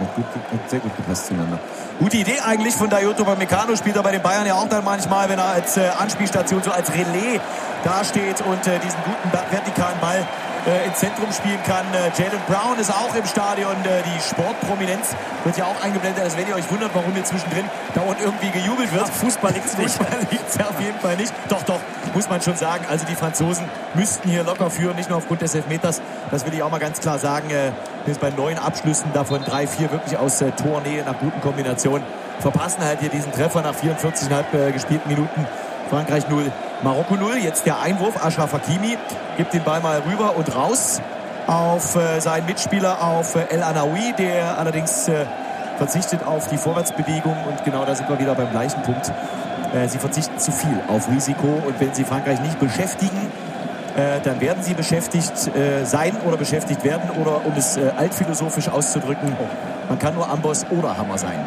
Sehr gut gepasst zueinander. Gute Idee eigentlich von Dayot Upamecano. Spielt er bei den Bayern ja auch dann manchmal, wenn er als Anspielstation, so als Relais dasteht und diesen guten vertikalen Ball ins Zentrum spielen kann. Jaylen Brown ist auch im Stadion. Die Sportprominenz wird ja auch eingeblendet. Also wenn ihr euch wundert, warum hier zwischendrin dauernd irgendwie gejubelt wird.
Ach, Fußball liegt es nicht.
Fußball liegt es auf jeden Fall nicht. Doch, muss man schon sagen. Also die Franzosen müssten hier locker führen, nicht nur aufgrund des Elfmeters. Das will ich auch mal ganz klar sagen. Bei 9 Abschlüssen, davon 3-4 wirklich aus Tornähe nach guten Kombinationen. Verpassen halt hier diesen Treffer nach 44,5 gespielten Minuten. Frankreich 0, Marokko 0. Jetzt der Einwurf. Achraf Hakimi gibt den Ball mal rüber und raus auf seinen Mitspieler, auf El Anaoui, der allerdings verzichtet auf die Vorwärtsbewegung. Und genau da sind wir wieder beim gleichen Punkt. Sie verzichten zu viel auf Risiko. Und wenn sie Frankreich nicht beschäftigen, dann werden sie beschäftigt sein oder beschäftigt werden. Oder um es altphilosophisch auszudrücken, man kann nur Amboss oder Hammer sein.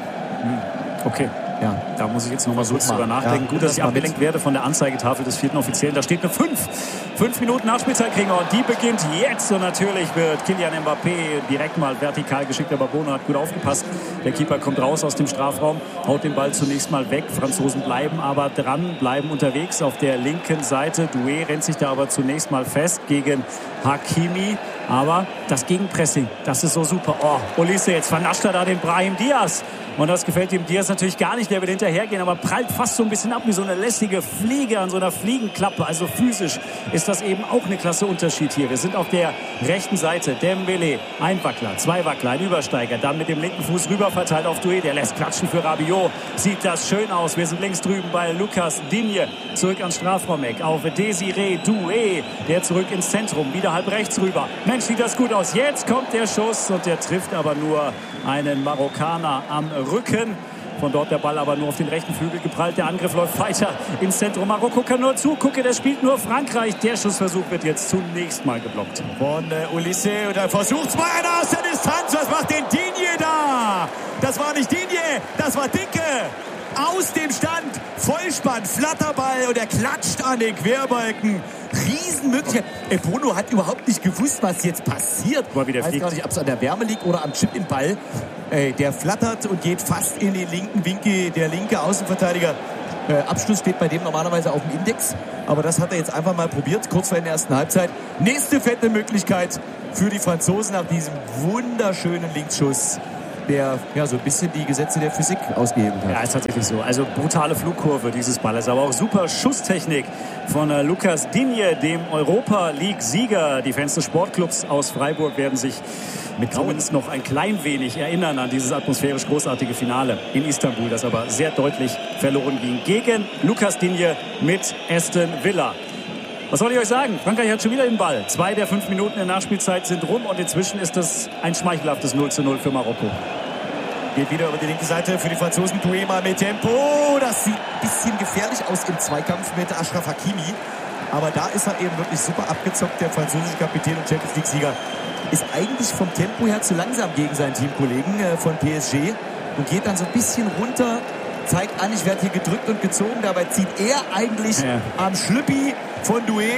Okay. Ja, da muss ich jetzt noch mal kurz drüber nachdenken. Gut, dass ich abgelenkt werde von der Anzeigetafel des 4. Offiziellen. Da steht eine 5 Minuten Nachspielzeit kriegen wir und die beginnt jetzt. Und natürlich wird Kylian Mbappé direkt mal vertikal geschickt. Aber Bono hat gut aufgepasst. Der Keeper kommt raus aus dem Strafraum, haut den Ball zunächst mal weg. Franzosen bleiben aber dran, bleiben unterwegs auf der linken Seite. Doué rennt sich da aber zunächst mal fest gegen Hakimi. Aber das Gegenpressing, das ist so super. Oh, Olise, jetzt vernascht er da den Brahim Diaz. Und das gefällt dem Diaz natürlich gar nicht. Der will hinterhergehen, aber prallt fast so ein bisschen ab wie so eine lässige Fliege an so einer Fliegenklappe. Also physisch ist das eben auch eine klasse Unterschied hier. Wir sind auf der rechten Seite. Dembélé, ein Wackler, 2 Wackler, ein Übersteiger. Dann mit dem linken Fuß rüber verteilt auf Doué. Der lässt klatschen für Rabiot. Sieht das schön aus. Wir sind links drüben bei Lucas Digne. Zurück ans Strafraumeck auf Désiré Doué. Der zurück ins Zentrum. Wieder halb rechts rüber. Mensch, sieht das gut aus. Jetzt kommt der Schuss und der trifft aber nur einen Marokkaner am Rücken. Von dort der Ball aber nur auf den rechten Flügel geprallt. Der Angriff läuft weiter ins Zentrum. Marokko kann nur zugucken. Der spielt nur Frankreich. Der Schussversuch wird jetzt zunächst mal geblockt.
Von Ulisse. Und dann versucht's mal einer aus der Distanz. Was macht denn Digne da? Das war nicht Digne, das war Dicke. Aus dem Stand, Vollspann, Flatterball und er klatscht an den Querbalken. Riesenmöglichkeit. Bono hat überhaupt nicht gewusst, was jetzt passiert.
Ich
weiß gar nicht, ob es an der Wärme liegt oder am Chip im Ball. Der flattert und geht fast in den linken Winkel. Der linke Außenverteidiger. Abschluss steht bei dem normalerweise auf dem Index. Aber das hat er jetzt einfach mal probiert, kurz vor der ersten Halbzeit. Nächste fette Möglichkeit für die Franzosen nach diesem wunderschönen Linksschuss, der ja so ein bisschen die Gesetze der Physik ausgehebelt hat.
Ja, ist tatsächlich so. Also brutale Flugkurve dieses Balles, aber auch super Schusstechnik von Lucas Digne, dem Europa-League-Sieger. Die Fans des Sportclubs aus Freiburg werden sich zumindest noch ein klein wenig erinnern an dieses atmosphärisch großartige Finale in Istanbul, das aber sehr deutlich verloren ging gegen Lucas Digne mit Aston Villa. Was soll ich euch sagen? Frankreich hat schon wieder den Ball. 2 der 5 Minuten der Nachspielzeit sind rum und inzwischen ist das ein schmeichelhaftes 0:0 für Marokko.
Geht wieder über die linke Seite für die Franzosen. Doué mal mit Tempo. Das sieht ein bisschen gefährlich aus im Zweikampf mit Achraf Hakimi. Aber da ist er eben wirklich super abgezockt. Der französische Kapitän und Champions League-Sieger ist eigentlich vom Tempo her zu langsam gegen seinen Teamkollegen von PSG und geht dann so ein bisschen runter. Zeigt an, ich werde hier gedrückt und gezogen. Dabei zieht er eigentlich am Schlüppi von Doué.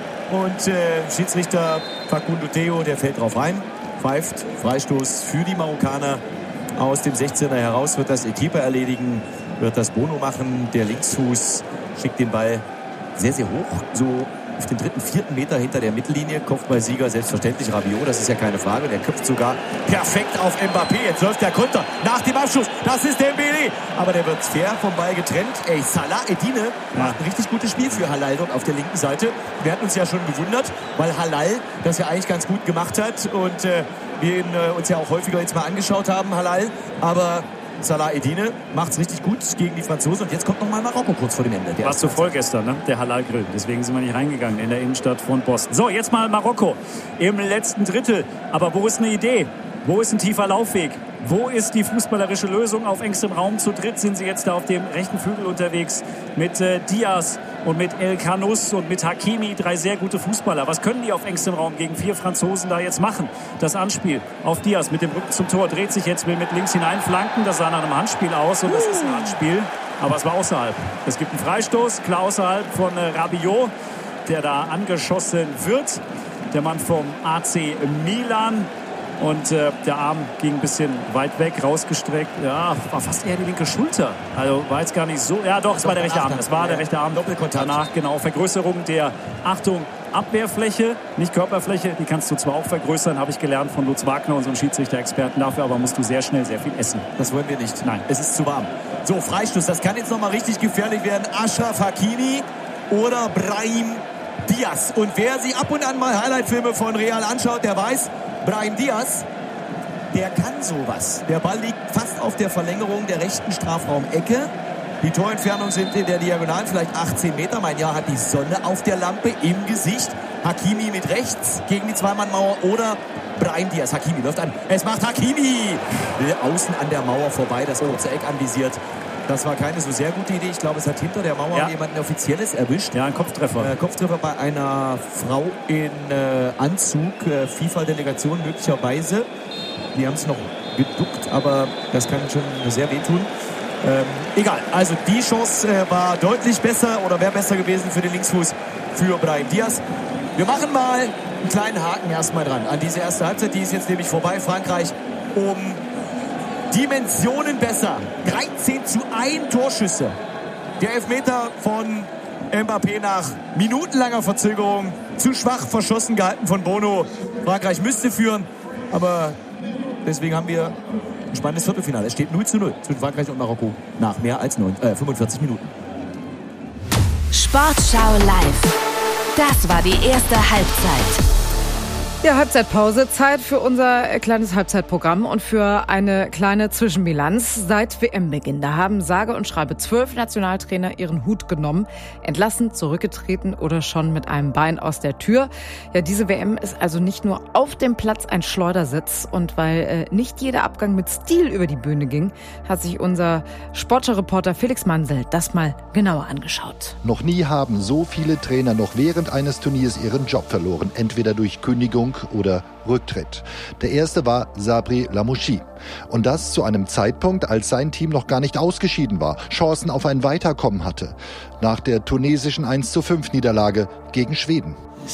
Und Schiedsrichter Facundo Theo, der fällt drauf rein. Pfeift Freistoß für die Marokkaner. Aus dem 16er heraus wird das Equipe erledigen. Wird das Bono machen. Der Linksfuß schickt den Ball sehr, sehr hoch. So auf den 3., 4. Meter hinter der Mittellinie. Kopfballsieger selbstverständlich Rabiot, das ist ja keine Frage. Der köpft sogar perfekt auf Mbappé. Jetzt läuft der Konter nach dem Abschuss. Das ist Dembélé. Aber der wird fair vom Ball getrennt. Salah Eddine macht ein richtig gutes Spiel für Halal dort auf der linken Seite. Wir hatten uns ja schon gewundert, weil Halal das ja eigentlich ganz gut gemacht hat. Und wir ihn uns ja auch häufiger jetzt mal angeschaut haben, Halal. Aber Salah Eddine macht es richtig gut gegen die Franzosen. Und jetzt kommt nochmal Marokko kurz vor dem Ende.
War zu voll gestern, ne? Der Halal-Grill. Deswegen sind wir nicht reingegangen in der Innenstadt von Boston. So, jetzt mal Marokko im letzten Drittel. Aber wo ist eine Idee? Wo ist ein tiefer Laufweg? Wo ist die fußballerische Lösung? Auf engstem Raum zu dritt sind sie jetzt da auf dem rechten Flügel unterwegs mit Diaz und mit El Khanous und mit Hakimi. 3 sehr gute Fußballer. Was können die auf engstem Raum gegen 4 Franzosen da jetzt machen? Das Anspiel auf Diaz mit dem Rücken zum Tor. Dreht sich jetzt, will mit links hinein flanken. Das sah nach einem Handspiel aus und das ist ein Handspiel. Aber es war außerhalb. Es gibt einen Freistoß, klar außerhalb von Rabiot, der da angeschossen wird. Der Mann vom AC Milan. Und der Arm ging ein bisschen weit weg, rausgestreckt. Ja, war fast eher die linke Schulter. Also war jetzt gar nicht so. Ja, doch, es war der rechte Arm. Es war der rechte Arm.
Doppelkontakt.
Danach, genau, Vergrößerung der, Achtung, Abwehrfläche, nicht Körperfläche. Die kannst du zwar auch vergrößern, habe ich gelernt von Lutz Wagner, unserem Schiedsrichter-Experten. Dafür aber musst du sehr schnell sehr viel essen.
Das wollen wir nicht.
Nein.
Es ist zu warm. So, Freistoß. Das kann jetzt nochmal richtig gefährlich werden. Achraf Hakimi oder Brahim Diaz. Und wer sich ab und an mal Highlight-Filme von Real anschaut, der weiß, Brahim Diaz, der kann sowas. Der Ball liegt fast auf der Verlängerung der rechten Strafraumecke. Die Torentfernung sind in der Diagonalen vielleicht 18 Meter. Mein Jahr hat die Sonne auf der Lampe im Gesicht. Hakimi mit rechts gegen die Zweimannmauer oder Brahim Diaz. Hakimi läuft an. Es macht Hakimi. Will außen an der Mauer vorbei, das kurze Eck anvisiert. Das war keine so sehr gute Idee. Ich glaube, es hat hinter der Mauer jemanden Offizielles erwischt.
Ja, ein Kopftreffer.
Kopftreffer bei einer Frau in Anzug. FIFA-Delegation möglicherweise. Die haben es noch geduckt, aber das kann schon sehr wehtun. Egal, also die Chance war deutlich besser oder wäre besser gewesen für den Linksfuß für Brahim Diaz. Wir machen mal einen kleinen Haken erstmal dran an diese erste Halbzeit. Die ist jetzt nämlich vorbei. Frankreich um Dimensionen besser. 13:1 Torschüsse. Der Elfmeter von Mbappé nach minutenlanger Verzögerung. Zu schwach verschossen gehalten von Bono. Frankreich müsste führen, aber deswegen haben wir ein spannendes Viertelfinale. Es steht 0:0 zwischen Frankreich und Marokko nach mehr als 45 Minuten.
Sportschau live. Das war die erste Halbzeit. Ja, Halbzeitpause. Zeit für unser kleines Halbzeitprogramm und für eine kleine Zwischenbilanz. Seit WM-Beginn, da haben sage und schreibe 12 Nationaltrainer ihren Hut genommen, entlassen, zurückgetreten oder schon mit einem Bein aus der Tür. Ja, diese WM ist also nicht nur auf dem Platz ein Schleudersitz. Und weil nicht jeder Abgang mit Stil über die Bühne ging, hat sich unser Sportschau-Reporter Felix Mansel das mal genauer angeschaut.
Noch nie haben so viele Trainer noch während eines Turniers ihren Job verloren, entweder durch Kündigung oder Rücktritt. Der erste war Sabri Lamouchi. Und das zu einem Zeitpunkt, als sein Team noch gar nicht ausgeschieden war, Chancen auf ein Weiterkommen hatte. Nach der tunesischen 1:5 Niederlage gegen Schweden.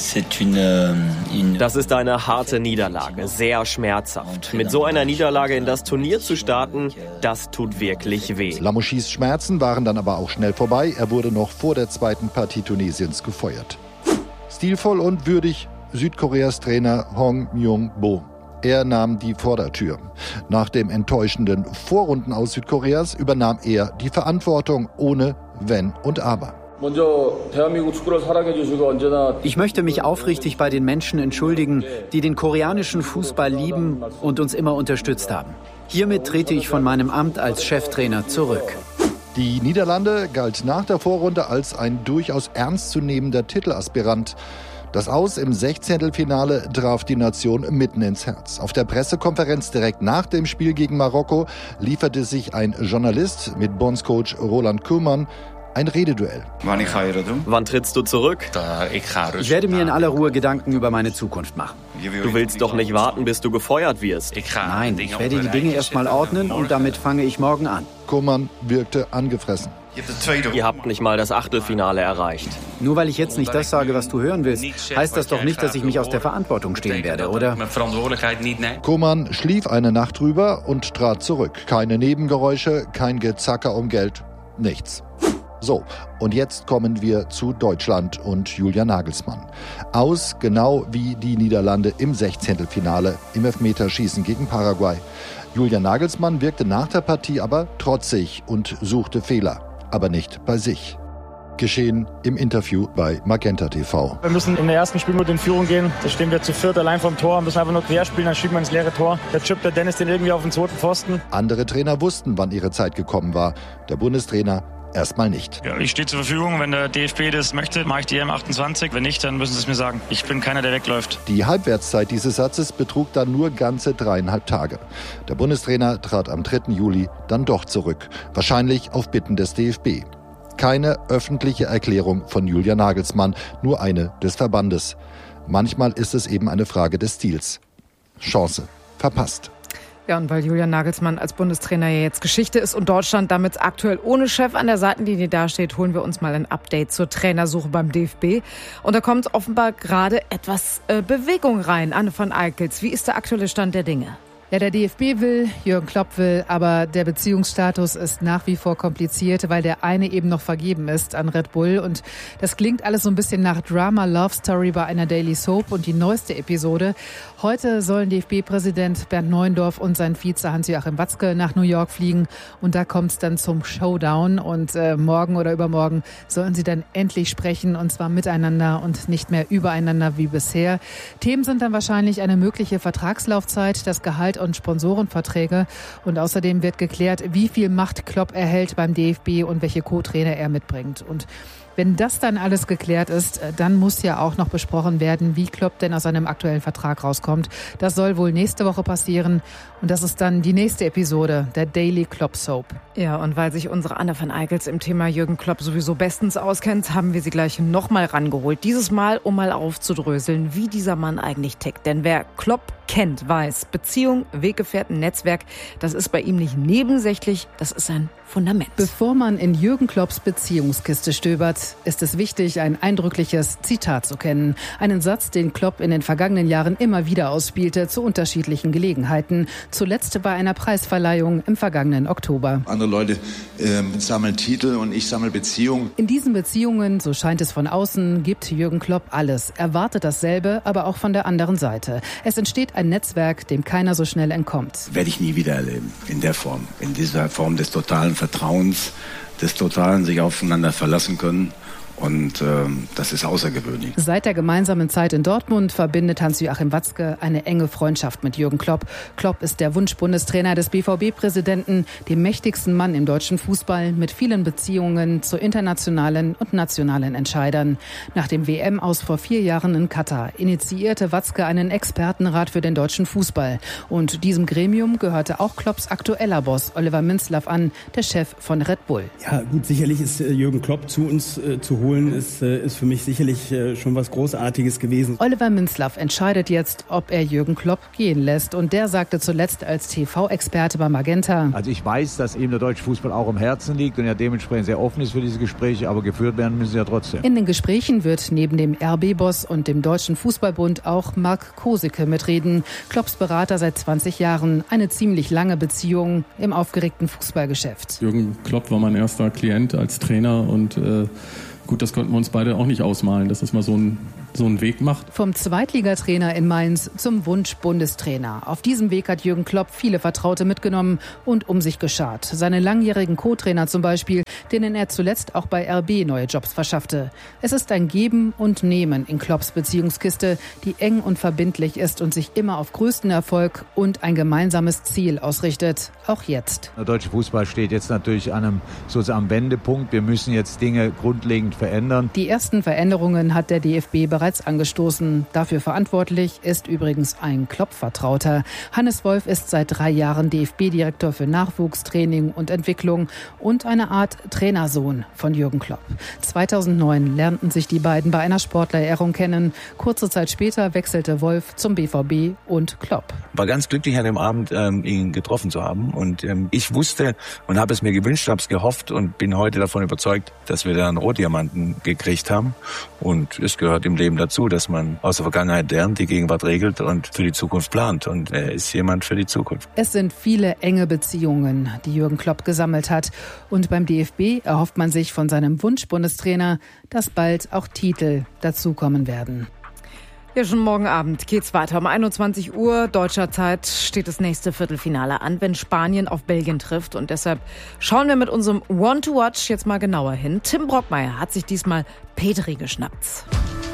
Das ist eine harte Niederlage, sehr schmerzhaft. Mit so einer Niederlage in das Turnier zu starten, das tut wirklich weh.
Lamouchis Schmerzen waren dann aber auch schnell vorbei. Er wurde noch vor der zweiten Partie Tunesiens gefeuert. Stilvoll und würdig Südkoreas Trainer Hong Myung-bo. Er nahm die Vordertür. Nach dem enttäuschenden Vorrunden aus Südkoreas übernahm er die Verantwortung ohne Wenn und Aber.
Ich möchte mich aufrichtig bei den Menschen entschuldigen, die den koreanischen Fußball lieben und uns immer unterstützt haben. Hiermit trete ich von meinem Amt als Cheftrainer zurück.
Die Niederlande galt nach der Vorrunde als ein durchaus ernstzunehmender Titelaspirant. Das Aus im 16. traf die Nation mitten ins Herz. Auf der Pressekonferenz direkt nach dem Spiel gegen Marokko lieferte sich ein Journalist mit Bondscoach Roland Koeman ein Rededuell.
Wann trittst du zurück?
Ich werde mir in aller Ruhe Gedanken über meine Zukunft machen.
Du willst doch nicht warten, bis du gefeuert wirst.
Nein, ich werde die Dinge erstmal ordnen und damit fange ich morgen an.
Koeman wirkte angefressen.
Ihr habt nicht mal das Achtelfinale erreicht.
Nur weil ich jetzt nicht das sage, was du hören willst, heißt das doch nicht, dass ich mich aus der Verantwortung stehen werde, oder?
Koeman schlief eine Nacht drüber und trat zurück. Keine Nebengeräusche, kein Gezacker um Geld, nichts. So, und jetzt kommen wir zu Deutschland und Julian Nagelsmann. Aus genau wie die Niederlande im 16. im Elfmeterschießen gegen Paraguay. Julian Nagelsmann wirkte nach der Partie aber trotzig und suchte Fehler. Aber nicht bei sich. Geschehen im Interview bei Magenta TV.
Wir müssen in der ersten Spielminute in Führung gehen. Da stehen wir zu viert allein vom Tor, müssen einfach nur quer spielen, dann schieben wir ins leere Tor. Da chippt der Dennis den irgendwie auf den zweiten Pfosten.
Andere Trainer wussten, wann ihre Zeit gekommen war. Der Bundestrainer erstmal nicht.
Ja, ich stehe zur Verfügung. Wenn der DFB das möchte, mache ich die EM28. Wenn nicht, dann müssen sie es mir sagen. Ich bin keiner, der wegläuft.
Die Halbwertszeit dieses Satzes betrug dann nur ganze 3,5 Tage. Der Bundestrainer trat am 3. Juli dann doch zurück. Wahrscheinlich auf Bitten des DFB. Keine öffentliche Erklärung von Julian Nagelsmann, nur eine des Verbandes. Manchmal ist es eben eine Frage des Stils. Chance verpasst.
Ja, und weil Julian Nagelsmann als Bundestrainer ja jetzt Geschichte ist und Deutschland damit aktuell ohne Chef an der Seitenlinie dasteht, holen wir uns mal ein Update zur Trainersuche beim DFB. Und da kommt offenbar gerade etwas Bewegung rein. Anne von Eickels, wie ist der aktuelle Stand der Dinge?
Ja, der DFB will, Jürgen Klopp will, aber der Beziehungsstatus ist nach wie vor kompliziert, weil der eine eben noch vergeben ist an Red Bull. Und das klingt alles so ein bisschen nach Drama Love Story bei einer Daily Soap. Und die neueste Episode: Heute sollen DFB-Präsident Bernd Neuendorf und sein Vize Hans-Joachim Watzke nach New York fliegen. Und da kommt es dann zum Showdown. Und morgen oder übermorgen sollen sie dann endlich sprechen, und zwar miteinander und nicht mehr übereinander wie bisher. Themen sind dann wahrscheinlich eine mögliche Vertragslaufzeit, das Gehalt und Sponsorenverträge. Und außerdem wird geklärt, wie viel Macht Klopp erhält beim DFB und welche Co-Trainer er mitbringt. Und wenn das dann alles geklärt ist, dann muss ja auch noch besprochen werden, wie Klopp denn aus seinem aktuellen Vertrag rauskommt. Das soll wohl nächste Woche passieren. Und das ist dann die nächste Episode der Daily Klopp Soap.
Ja, und weil sich unsere Anne van Eickels im Thema Jürgen Klopp sowieso bestens auskennt, haben wir sie gleich nochmal rangeholt. Dieses Mal, um mal aufzudröseln, wie dieser Mann eigentlich tickt. Denn wer Klopp kennt, weiß, Beziehung, Weggefährten, Netzwerk, das ist bei ihm nicht nebensächlich, das ist ein Fundament.
Bevor man in Jürgen Klopps Beziehungskiste stöbert, ist es wichtig, ein eindrückliches Zitat zu kennen. Einen Satz, den Klopp in den vergangenen Jahren immer wieder ausspielte, zu unterschiedlichen Gelegenheiten. Zuletzt bei einer Preisverleihung im vergangenen Oktober.
Andere Leute sammeln Titel und ich sammle Beziehungen.
In diesen Beziehungen, so scheint es von außen, gibt Jürgen Klopp alles. Erwartet dasselbe, aber auch von der anderen Seite. Es entsteht ein Netzwerk, dem keiner so schnell entkommt.
Werde ich nie wieder erleben, in der Form. In dieser Form des totalen Vertrauens, des totalen sich aufeinander verlassen können
Und das ist außergewöhnlich.
Seit der gemeinsamen Zeit in Dortmund verbindet Hans-Joachim Watzke eine enge Freundschaft mit Jürgen Klopp. Klopp ist der Wunschbundestrainer des BVB-Präsidenten, dem mächtigsten Mann im deutschen Fußball mit vielen Beziehungen zu internationalen und nationalen Entscheidern. Nach dem WM-Aus vor 4 Jahren in Katar initiierte Watzke einen Expertenrat für den deutschen Fußball. Und diesem Gremium gehörte auch Klopps aktueller Boss Oliver Minzlaff an, der Chef von Red Bull.
Ja gut, sicherlich ist Jürgen Klopp zu uns zu holen. Ist für mich sicherlich schon was Großartiges gewesen.
Oliver Minzlaff entscheidet jetzt, ob er Jürgen Klopp gehen lässt. Und der sagte zuletzt als TV-Experte bei Magenta:
Also ich weiß, dass ihm der deutsche Fußball auch am Herzen liegt und er dementsprechend sehr offen ist für diese Gespräche, aber geführt werden müssen sie ja trotzdem.
In den Gesprächen wird neben dem RB-Boss und dem Deutschen Fußballbund auch Marc Kosicke mitreden. Klopps Berater seit 20 Jahren. Eine ziemlich lange Beziehung im aufgeregten Fußballgeschäft.
Jürgen Klopp war mein erster Klient als Trainer und gut, das konnten wir uns beide auch nicht ausmalen, dass das mal so einen Weg macht.
Vom Zweitligatrainer in Mainz zum Wunsch-Bundestrainer. Auf diesem Weg hat Jürgen Klopp viele Vertraute mitgenommen und um sich geschart. Seine langjährigen Co-Trainer zum Beispiel, denen er zuletzt auch bei RB neue Jobs verschaffte. Es ist ein Geben und Nehmen in Klopps Beziehungskiste, die eng und verbindlich ist und sich immer auf größten Erfolg und ein gemeinsames Ziel ausrichtet. Auch jetzt.
Der deutsche Fußball steht jetzt natürlich am Wendepunkt. Wir müssen jetzt Dinge grundlegend verändern.
Die ersten Veränderungen hat der DFB bereits angestoßen. Dafür verantwortlich ist übrigens ein Klopp-Vertrauter. Hannes Wolf ist seit 3 Jahren DFB-Direktor für Nachwuchstraining und Entwicklung und eine Art Trainersohn von Jürgen Klopp. 2009 lernten sich die beiden bei einer Sportlerehrung kennen. Kurze Zeit später wechselte Wolf zum BVB und Klopp.
War ganz glücklich an dem Abend, ihn getroffen zu haben. Und ich wusste und habe es mir gewünscht, habe es gehofft und bin heute davon überzeugt, dass wir da einen Rohdiamanten gekriegt haben. Und es gehört im Leben dazu, dass man aus der Vergangenheit lernt, die Gegenwart regelt und für die Zukunft plant. Und er ist jemand für die Zukunft.
Es sind viele enge Beziehungen, die Jürgen Klopp gesammelt hat. Und beim DFB erhofft man sich von seinem Wunsch-Bundestrainer, dass bald auch Titel dazukommen werden.
Ja, schon morgen Abend geht's weiter. Um 21 Uhr deutscher Zeit steht das nächste Viertelfinale an, wenn Spanien auf Belgien trifft. Und deshalb schauen wir mit unserem One to Watch jetzt mal genauer hin. Tim Brockmeier hat sich diesmal Pedri geschnappt.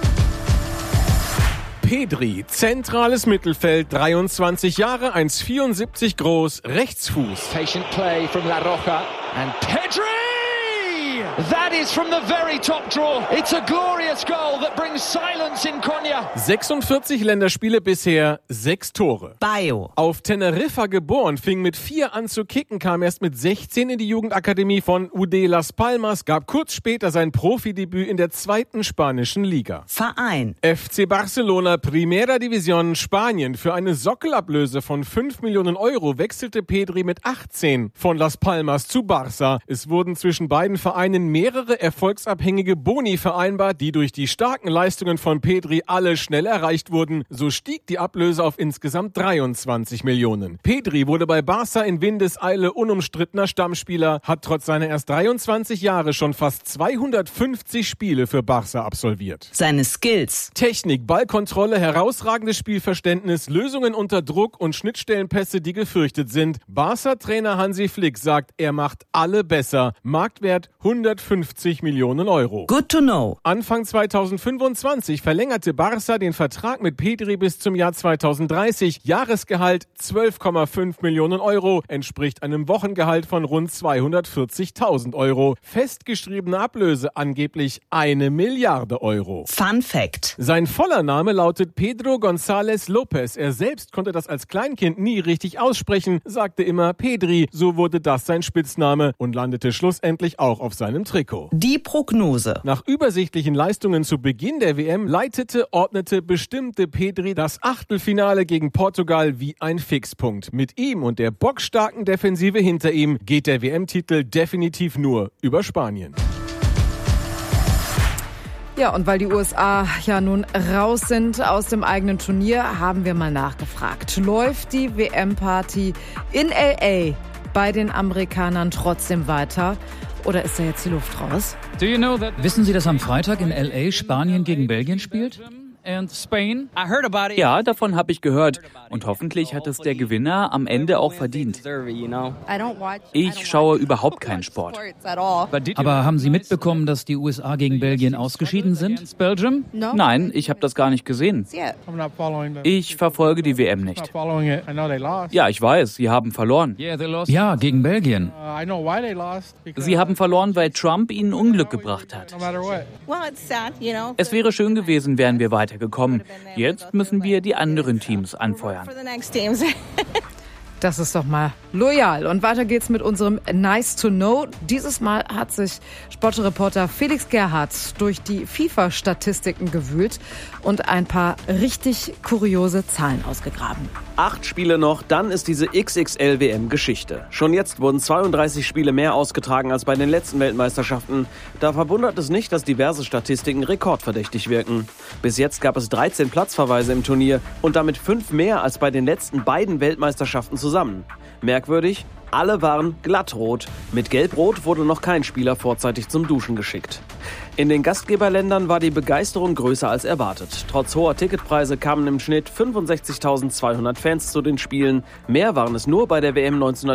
Pedri, zentrales Mittelfeld, 23 Jahre, 1,74 groß, Rechtsfuß.
Patient play from La Roja and Pedri! That is from the very top draw. It's a glorious goal that brings silence in Konya.
46 Länderspiele bisher, 6 Tore.
Bayo.
Auf Teneriffa geboren, fing mit 4 an zu kicken, kam erst mit 16 in die Jugendakademie von UD Las Palmas, gab kurz später sein Profidebüt in der 2. spanischen Liga.
Verein.
FC Barcelona, Primera División, Spanien. Für eine Sockelablöse von 5 Millionen Euro wechselte Pedri mit 18 von Las Palmas zu Barça. Es wurden zwischen beiden Vereinen mehrere erfolgsabhängige Boni vereinbart, die durch die starken Leistungen von Pedri alle schnell erreicht wurden. So stieg die Ablöse auf insgesamt 23 Millionen. Pedri wurde bei Barça in Windeseile unumstrittener Stammspieler, hat trotz seiner erst 23 Jahre schon fast 250 Spiele für Barça absolviert.
Seine Skills.
Technik, Ballkontrolle, herausragendes Spielverständnis, Lösungen unter Druck und Schnittstellenpässe, die gefürchtet sind. Barça-Trainer Hansi Flick sagt, er macht alle besser. Marktwert 150 Millionen Euro.
Good to know.
Anfang 2025 verlängerte Barça den Vertrag mit Pedri bis zum Jahr 2030. Jahresgehalt 12,5 Millionen Euro, entspricht einem Wochengehalt von rund 240.000 Euro. Festgeschriebene Ablöse angeblich 1 Milliarde Euro.
Fun Fact.
Sein voller Name lautet Pedro González López. Er selbst konnte das als Kleinkind nie richtig aussprechen, sagte immer Pedri. So wurde das sein Spitzname und landete schlussendlich auch auf seinem Trikot.
Die Prognose.
Nach übersichtlichen Leistungen zu Beginn der WM ordnete, bestimmte Pedri das Achtelfinale gegen Portugal wie ein Fixpunkt. Mit ihm und der bockstarken Defensive hinter ihm geht der WM-Titel definitiv nur über Spanien.
Ja, und weil die USA ja nun raus sind aus dem eigenen Turnier, haben wir mal nachgefragt. Läuft die WM-Party in L.A. bei den Amerikanern trotzdem weiter? Oder ist da jetzt die Luft raus?
Wissen Sie, dass am Freitag in L.A. Spanien gegen Belgien spielt? Ja, davon habe ich gehört. Und hoffentlich hat es der Gewinner am Ende auch verdient. Ich schaue überhaupt keinen Sport.
Aber haben Sie mitbekommen, dass die USA gegen Belgien ausgeschieden sind?
Nein, ich habe das gar nicht gesehen. Ich verfolge die WM nicht. Ja, ich weiß, sie haben verloren.
Ja, gegen Belgien.
Sie haben verloren, weil Trump ihnen Unglück gebracht hat. Es wäre schön gewesen, wären wir weitergekommen. Jetzt müssen wir die anderen Teams anfeuern.
Das ist doch mal loyal. Und weiter geht's mit unserem Nice to Know. Dieses Mal hat sich Sportreporter Felix Gerhardt durch die FIFA-Statistiken gewühlt und ein paar richtig kuriose Zahlen ausgegraben.
8 Spiele noch, dann ist diese XXL-WM Geschichte. Schon jetzt wurden 32 Spiele mehr ausgetragen als bei den letzten Weltmeisterschaften. Da verwundert es nicht, dass diverse Statistiken rekordverdächtig wirken. Bis jetzt gab es 13 Platzverweise im Turnier und damit 5 mehr als bei den letzten beiden Weltmeisterschaften zusammen. Merkwürdig, alle waren glattrot. Mit Gelb-Rot wurde noch kein Spieler vorzeitig zum Duschen geschickt. In den Gastgeberländern war die Begeisterung größer als erwartet. Trotz hoher Ticketpreise kamen im Schnitt 65.200 Fans zu den Spielen. Mehr waren es nur bei der WM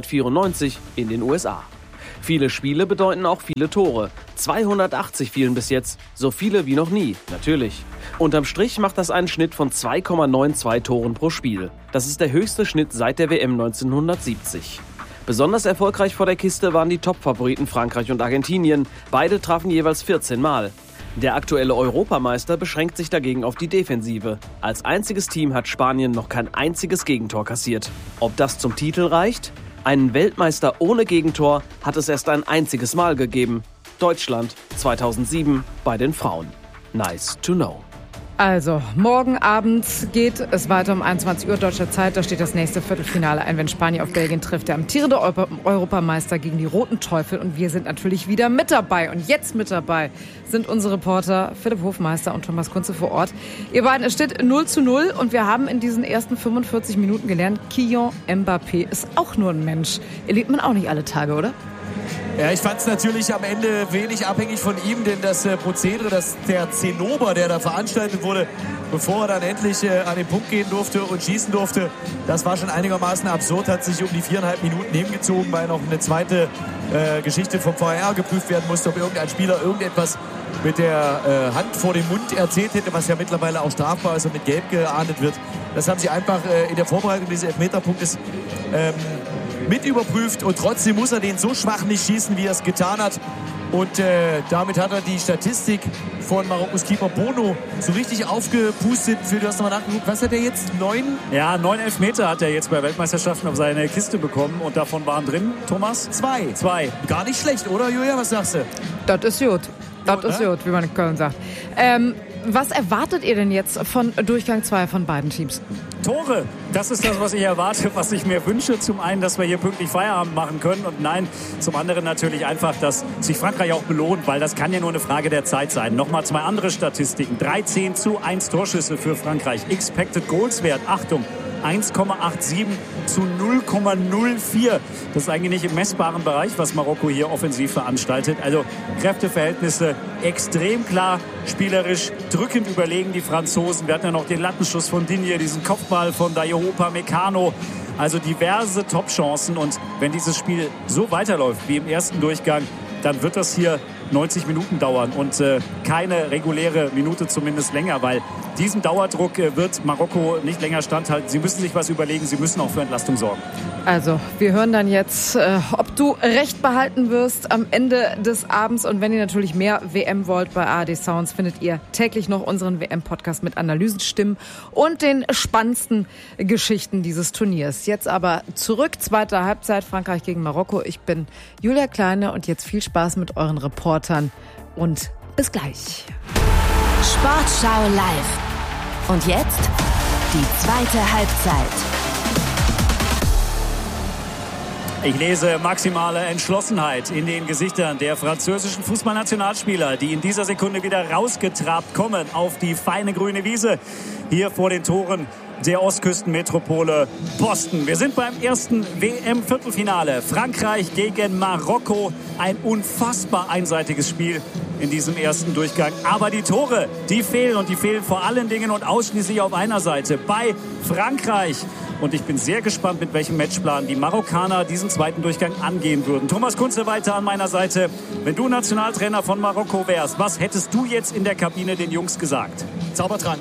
1994 in den USA. Viele Spiele bedeuten auch viele Tore. 280 fielen bis jetzt, so viele wie noch nie, natürlich. Unterm Strich macht das einen Schnitt von 2,92 Toren pro Spiel. Das ist der höchste Schnitt seit der WM 1970. Besonders erfolgreich vor der Kiste waren die Top-Favoriten Frankreich und Argentinien. Beide trafen jeweils 14 Mal. Der aktuelle Europameister beschränkt sich dagegen auf die Defensive. Als einziges Team hat Spanien noch kein einziges Gegentor kassiert. Ob das zum Titel reicht? Einen Weltmeister ohne Gegentor hat es erst ein einziges Mal gegeben. Deutschland 2007 bei den Frauen. Nice to know.
Also, morgen Abend geht es weiter um 21 Uhr deutscher Zeit. Da steht das nächste Viertelfinale ein, wenn Spanien auf Belgien trifft. Der amtierende Europameister gegen die Roten Teufel. Und wir sind natürlich wieder mit dabei. Und jetzt mit dabei sind unsere Reporter Philipp Hofmeister und Thomas Kunze vor Ort. Ihr beiden, es steht 0:0 und wir haben in diesen ersten 45 Minuten gelernt, Kylian Mbappé ist auch nur ein Mensch. Erlebt man auch nicht alle Tage, oder?
Ja, ich fand es natürlich am Ende wenig abhängig von ihm, denn das Prozedere, der Zinnober, der da veranstaltet wurde, bevor er dann endlich an den Punkt gehen durfte und schießen durfte, das war schon einigermaßen absurd, hat sich um die 4,5 Minuten hingezogen, weil noch eine zweite Geschichte vom VAR geprüft werden musste, ob irgendein Spieler irgendetwas mit der Hand vor dem Mund erzählt hätte, was ja mittlerweile auch strafbar ist und mit Gelb geahndet wird. Das haben sie einfach in der Vorbereitung dieses Elfmeterpunktes mit überprüft und trotzdem muss er den so schwach nicht schießen, wie er es getan hat. Und damit hat er die Statistik von Marokkos Keeper Bono so richtig aufgepustet. Du hast nochmal nachgeguckt, was hat er jetzt? 9?
Ja, 9 Elfmeter hat er jetzt bei Weltmeisterschaften auf seine Kiste bekommen und davon waren drin, Thomas?
2. Gar nicht schlecht, oder Julia? Was sagst du?
Das ist gut. Das ist gut, wie man in Köln sagt. Was erwartet ihr denn jetzt von Durchgang 2 von beiden Teams?
Tore, das ist das, was ich erwarte, was ich mir wünsche. Zum einen, dass wir hier pünktlich Feierabend machen können und nein, zum anderen natürlich einfach, dass sich Frankreich auch belohnt, weil das kann ja nur eine Frage der Zeit sein. Nochmal 2 andere Statistiken. 13:1 Torschüsse für Frankreich. Expected Goals Wert, Achtung, 1,87 zu 0,04. Das ist eigentlich nicht im messbaren Bereich, was Marokko hier offensiv veranstaltet. Also Kräfteverhältnisse extrem klar, spielerisch drückend überlegen die Franzosen. Wir hatten ja noch den Lattenschuss von Digne, diesen Kopfball von Dayo Upamecano. Also diverse Top-Chancen. Und wenn dieses Spiel so weiterläuft wie im ersten Durchgang, dann wird das hier 90 Minuten dauern und keine reguläre Minute zumindest länger, weil diesem Dauerdruck wird Marokko nicht länger standhalten. Sie müssen sich was überlegen, sie müssen auch für Entlastung sorgen.
Also, wir hören dann jetzt, ob du recht behalten wirst am Ende des Abends. Und wenn ihr natürlich mehr WM wollt bei ARD Sounds, findet ihr täglich noch unseren WM-Podcast mit Analysen, Stimmen und den spannendsten Geschichten dieses Turniers. Jetzt aber zurück, zweite Halbzeit, Frankreich gegen Marokko. Ich bin Julia Kleine und jetzt viel Spaß mit euren Reportern und bis gleich.
Sportschau live. Und jetzt die zweite Halbzeit.
Ich lese maximale Entschlossenheit in den Gesichtern der französischen Fußballnationalspieler, die in dieser Sekunde wieder rausgetrabt kommen auf die feine grüne Wiese hier vor den Toren der Ostküstenmetropole Boston. Wir sind beim ersten WM-Viertelfinale. Frankreich gegen Marokko. Ein unfassbar einseitiges Spiel. in diesem ersten Durchgang. Aber die Tore, die fehlen und die fehlen vor allen Dingen und ausschließlich auf einer Seite, bei Frankreich. Und ich bin sehr gespannt, mit welchem Matchplan die Marokkaner diesen zweiten Durchgang angehen würden. Thomas Kunze weiter an meiner Seite. Wenn du Nationaltrainer von Marokko wärst, was hättest du jetzt in der Kabine den Jungs gesagt?
Zaubertrank.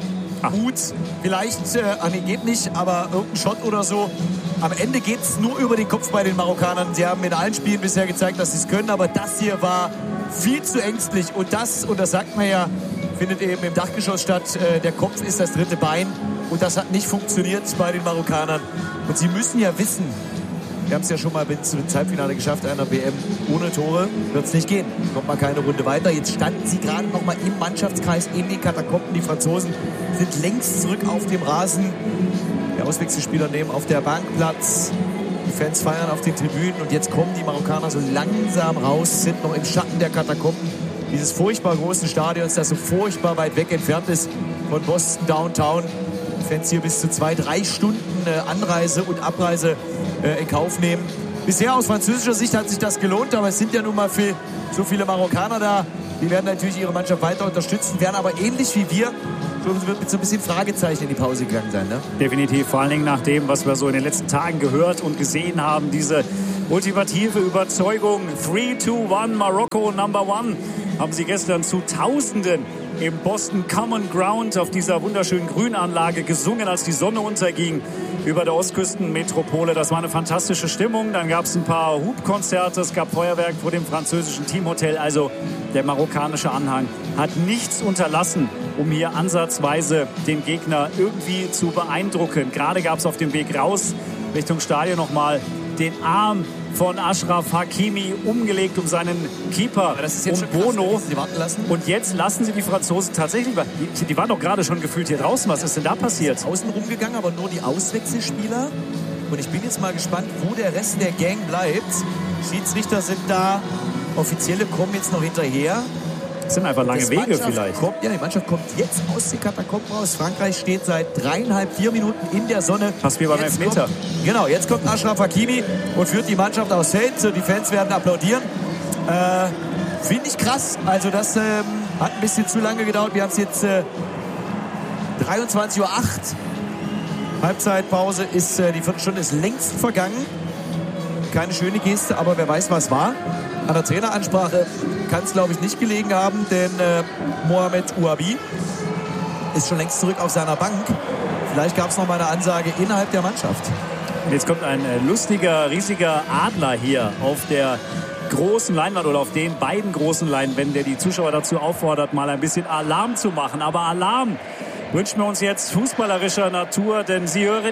Gut, vielleicht, geht nicht, aber irgendein Shot oder so. Am Ende geht es nur über den Kopf bei den Marokkanern. Sie haben in allen Spielen bisher gezeigt, dass sie es können, aber das hier war viel zu ängstlich. Und das sagt man ja, findet eben im Dachgeschoss statt. Der Kopf ist das dritte Bein. Und das hat nicht funktioniert bei den Marokkanern. Und sie müssen ja wissen, wir haben es ja schon mal bis zum Halbfinale geschafft, einer WM ohne Tore wird es nicht gehen. Kommt mal keine Runde weiter. Jetzt standen sie gerade noch mal im Mannschaftskreis in den Katakomben. Die Franzosen sind längst zurück auf dem Rasen. Die Auswechselspieler nehmen auf der Bank Platz. Die Fans feiern auf den Tribünen. Und jetzt kommen die Marokkaner so langsam raus, sind noch im Schatten der Katakomben dieses furchtbar großen Stadions, das so furchtbar weit weg entfernt ist von Boston Downtown. Fans hier bis zu 2-3 Stunden Anreise und Abreise in Kauf nehmen. Bisher aus französischer Sicht hat sich das gelohnt, aber es sind ja nun mal so viele Marokkaner da. Die werden natürlich ihre Mannschaft weiter unterstützen, werden aber ähnlich wie wir wird mit so ein bisschen Fragezeichen in die Pause gegangen sein. Ne?
Definitiv, vor allen Dingen nach dem, was wir so in den letzten Tagen gehört und gesehen haben, diese ultimative Überzeugung, 3-2-1, Marokko Number 1, haben sie gestern zu Tausenden im Boston Common Ground auf dieser wunderschönen Grünanlage gesungen, als die Sonne unterging über der Ostküstenmetropole. Das war eine fantastische Stimmung. Dann gab es ein paar Hubkonzerte, es gab Feuerwerk vor dem französischen Teamhotel. Also der marokkanische Anhang hat nichts unterlassen, um hier ansatzweise den Gegner irgendwie zu beeindrucken. Gerade gab es auf dem Weg raus Richtung Stadion nochmal den Arm von Achraf Hakimi umgelegt um seinen Keeper, um Bono. Und jetzt lassen sie die Franzosen tatsächlich, die waren doch gerade schon gefühlt hier draußen. Was ist denn da passiert?
Außen rumgegangen, aber nur die Auswechselspieler. Und ich bin jetzt mal gespannt, wo der Rest der Gang bleibt. Schiedsrichter sind da, Offizielle kommen jetzt noch hinterher.
Das sind einfach lange Wege vielleicht.
Die Mannschaft kommt jetzt aus den Katakomben raus. Frankreich steht seit 3,5-4 Minuten in der Sonne.
Fast wie beim Elfmeter.
Jetzt kommt Achraf Hakimi und führt die Mannschaft aufs Feld. Die Fans werden applaudieren. Finde ich krass. Also das hat ein bisschen zu lange gedauert. Wir haben es jetzt 23:08 Uhr. Halbzeitpause ist, die Viertelstunde ist längst vergangen. Keine schöne Geste, aber wer weiß, was war. An der Traineransprache kann es, glaube ich, nicht gelegen haben, denn Mohamed Ouabi ist schon längst zurück auf seiner Bank. Vielleicht gab es noch mal eine Ansage innerhalb der Mannschaft.
Und jetzt kommt ein lustiger, riesiger Adler hier auf der großen Leinwand oder auf den beiden großen Leinwänden, der die Zuschauer dazu auffordert, mal ein bisschen Alarm zu machen. Aber Alarm wünschen wir uns jetzt fußballerischer Natur, denn ihr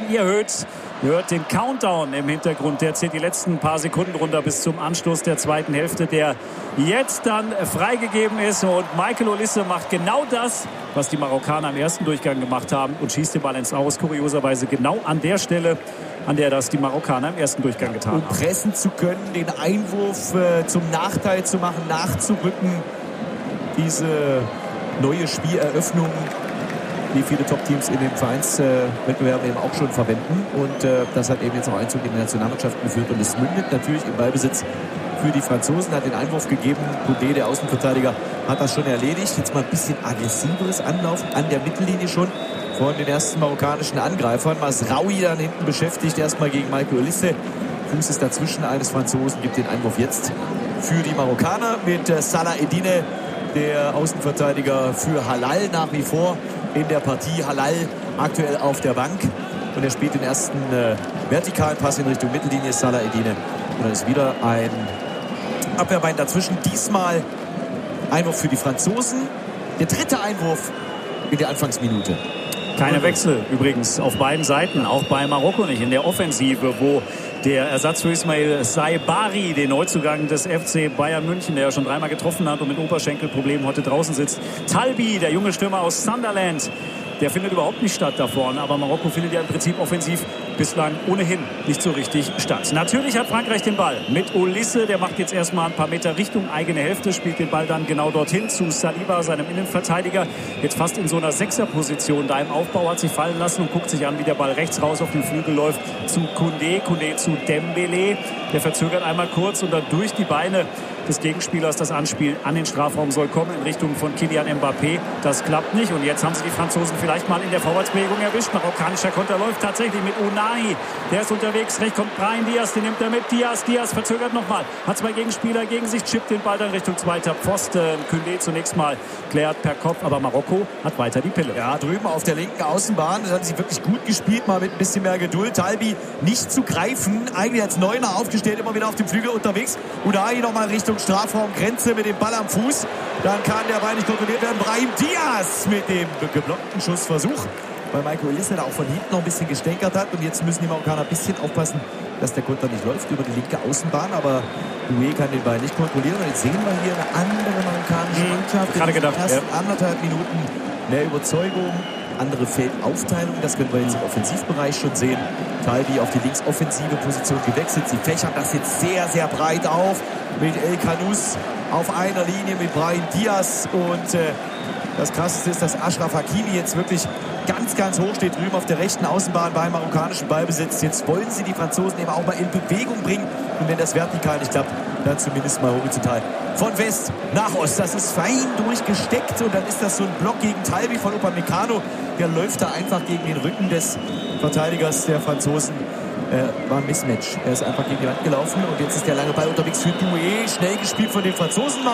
hört den Countdown im Hintergrund. Der zählt die letzten paar Sekunden runter bis zum Anschluss der zweiten Hälfte, der jetzt dann freigegeben ist. Und Michael Olise macht genau das, was die Marokkaner im ersten Durchgang gemacht haben und schießt den Ball ins Aus. Kurioserweise genau an der Stelle, an der das die Marokkaner im ersten Durchgang getan haben.
Um pressen zu können, den Einwurf zum Nachteil zu machen, nachzurücken. Diese neue Spieleröffnung, die viele Top-Teams in den Vereinswettbewerben eben auch schon verwenden. Und das hat eben jetzt auch Einzug in die Nationalmannschaft geführt. Und es mündet natürlich im Ballbesitz für die Franzosen. Hat den Einwurf gegeben. Koundé, der Außenverteidiger, hat das schon erledigt. Jetzt mal ein bisschen aggressiveres Anlaufen an der Mittellinie schon von den ersten marokkanischen Angreifern. Masraoui dann hinten beschäftigt. Erstmal gegen Michael Olise. Fuß ist dazwischen eines Franzosen. Gibt den Einwurf jetzt für die Marokkaner mit Salah Eddine, der Außenverteidiger für Halal nach wie vor in der Partie. Halal aktuell auf der Bank und er spielt den ersten vertikalen Pass in Richtung Mittellinie. Salah Eddine und dann ist wieder ein Abwehrbein dazwischen. Diesmal Einwurf für die Franzosen. Der dritte Einwurf in der Anfangsminute.
Keine Wechsel übrigens auf beiden Seiten, auch bei Marokko nicht. In der Offensive, wo der Ersatz für Ismail Saibari, den Neuzugang des FC Bayern München, der ja schon dreimal getroffen hat und mit Oberschenkelproblemen heute draußen sitzt. Talbi, der junge Stürmer aus Sunderland, der findet überhaupt nicht statt da vorne. Aber Marokko findet ja im Prinzip offensiv bislang ohnehin nicht so richtig statt. Natürlich hat Frankreich den Ball mit Olise. Der macht jetzt erstmal ein paar Meter Richtung eigene Hälfte, spielt den Ball dann genau dorthin zu Saliba, seinem Innenverteidiger. Jetzt fast in so einer Sechserposition da im Aufbau, hat sich fallen lassen und guckt sich an, wie der Ball rechts raus auf den Flügel läuft zu Koundé. Koundé zu Dembélé. Der verzögert einmal kurz und dann durch die Beine des Gegenspielers. Das Anspiel an den Strafraum soll kommen in Richtung von Kylian Mbappé. Das klappt nicht und jetzt haben sie die Franzosen vielleicht mal in der Vorwärtsbewegung erwischt. Marokkanischer Konter läuft tatsächlich mit Unai. Der ist unterwegs, rechts kommt Brahim Diaz, den nimmt er mit. Diaz verzögert nochmal, hat 2 Gegenspieler gegen sich, chippt den Ball dann Richtung zweiter Pfosten. Kündé zunächst mal klärt per Kopf, aber Marokko hat weiter die Pille.
Ja, drüben auf der linken Außenbahn, das haben sie wirklich gut gespielt, mal mit ein bisschen mehr Geduld. Talbi nicht zu greifen, eigentlich als Neuner aufgestellt, immer wieder auf dem Flügel unterwegs. Unai nochmal Richtung Strafraumgrenze mit dem Ball am Fuß. Dann kann der Ball nicht kontrolliert werden. Brahim Diaz mit dem geblockten Schussversuch, weil Michael Olise da auch von hinten noch ein bisschen gestänkert hat. Und jetzt müssen die Marokkaner ein bisschen aufpassen, dass der Konter nicht läuft über die linke Außenbahn. Aber Doué kann den Ball nicht kontrollieren. Und jetzt sehen wir hier eine andere marokkanische Mannschaft.
Gerade gedacht,
in den ersten 1,5 Minuten mehr Überzeugung, andere Feldaufteilung. Das können wir jetzt im Offensivbereich schon sehen. Talbi auf die linksoffensive Position gewechselt. Sie fächern das jetzt sehr, sehr breit auf. Mit El Khanous auf einer Linie mit Brahim Diaz. Und das Krasseste ist, dass Achraf Hakimi jetzt wirklich ganz, ganz hoch steht, drüben auf der rechten Außenbahn beim marokkanischen Ballbesitz. Jetzt wollen sie die Franzosen eben auch mal in Bewegung bringen. Und wenn das vertikal nicht klappt, dann zumindest mal horizontal. Von West nach Ost. Das ist fein durchgesteckt. Und dann ist das so ein Block gegen Talbi von Upamecano. Der läuft da einfach gegen den Rücken des Verteidigers der Franzosen. War ein Mismatch. Er ist einfach gegen die Wand gelaufen. Und jetzt ist der lange Ball unterwegs für Doué. Schnell gespielt von den Franzosen.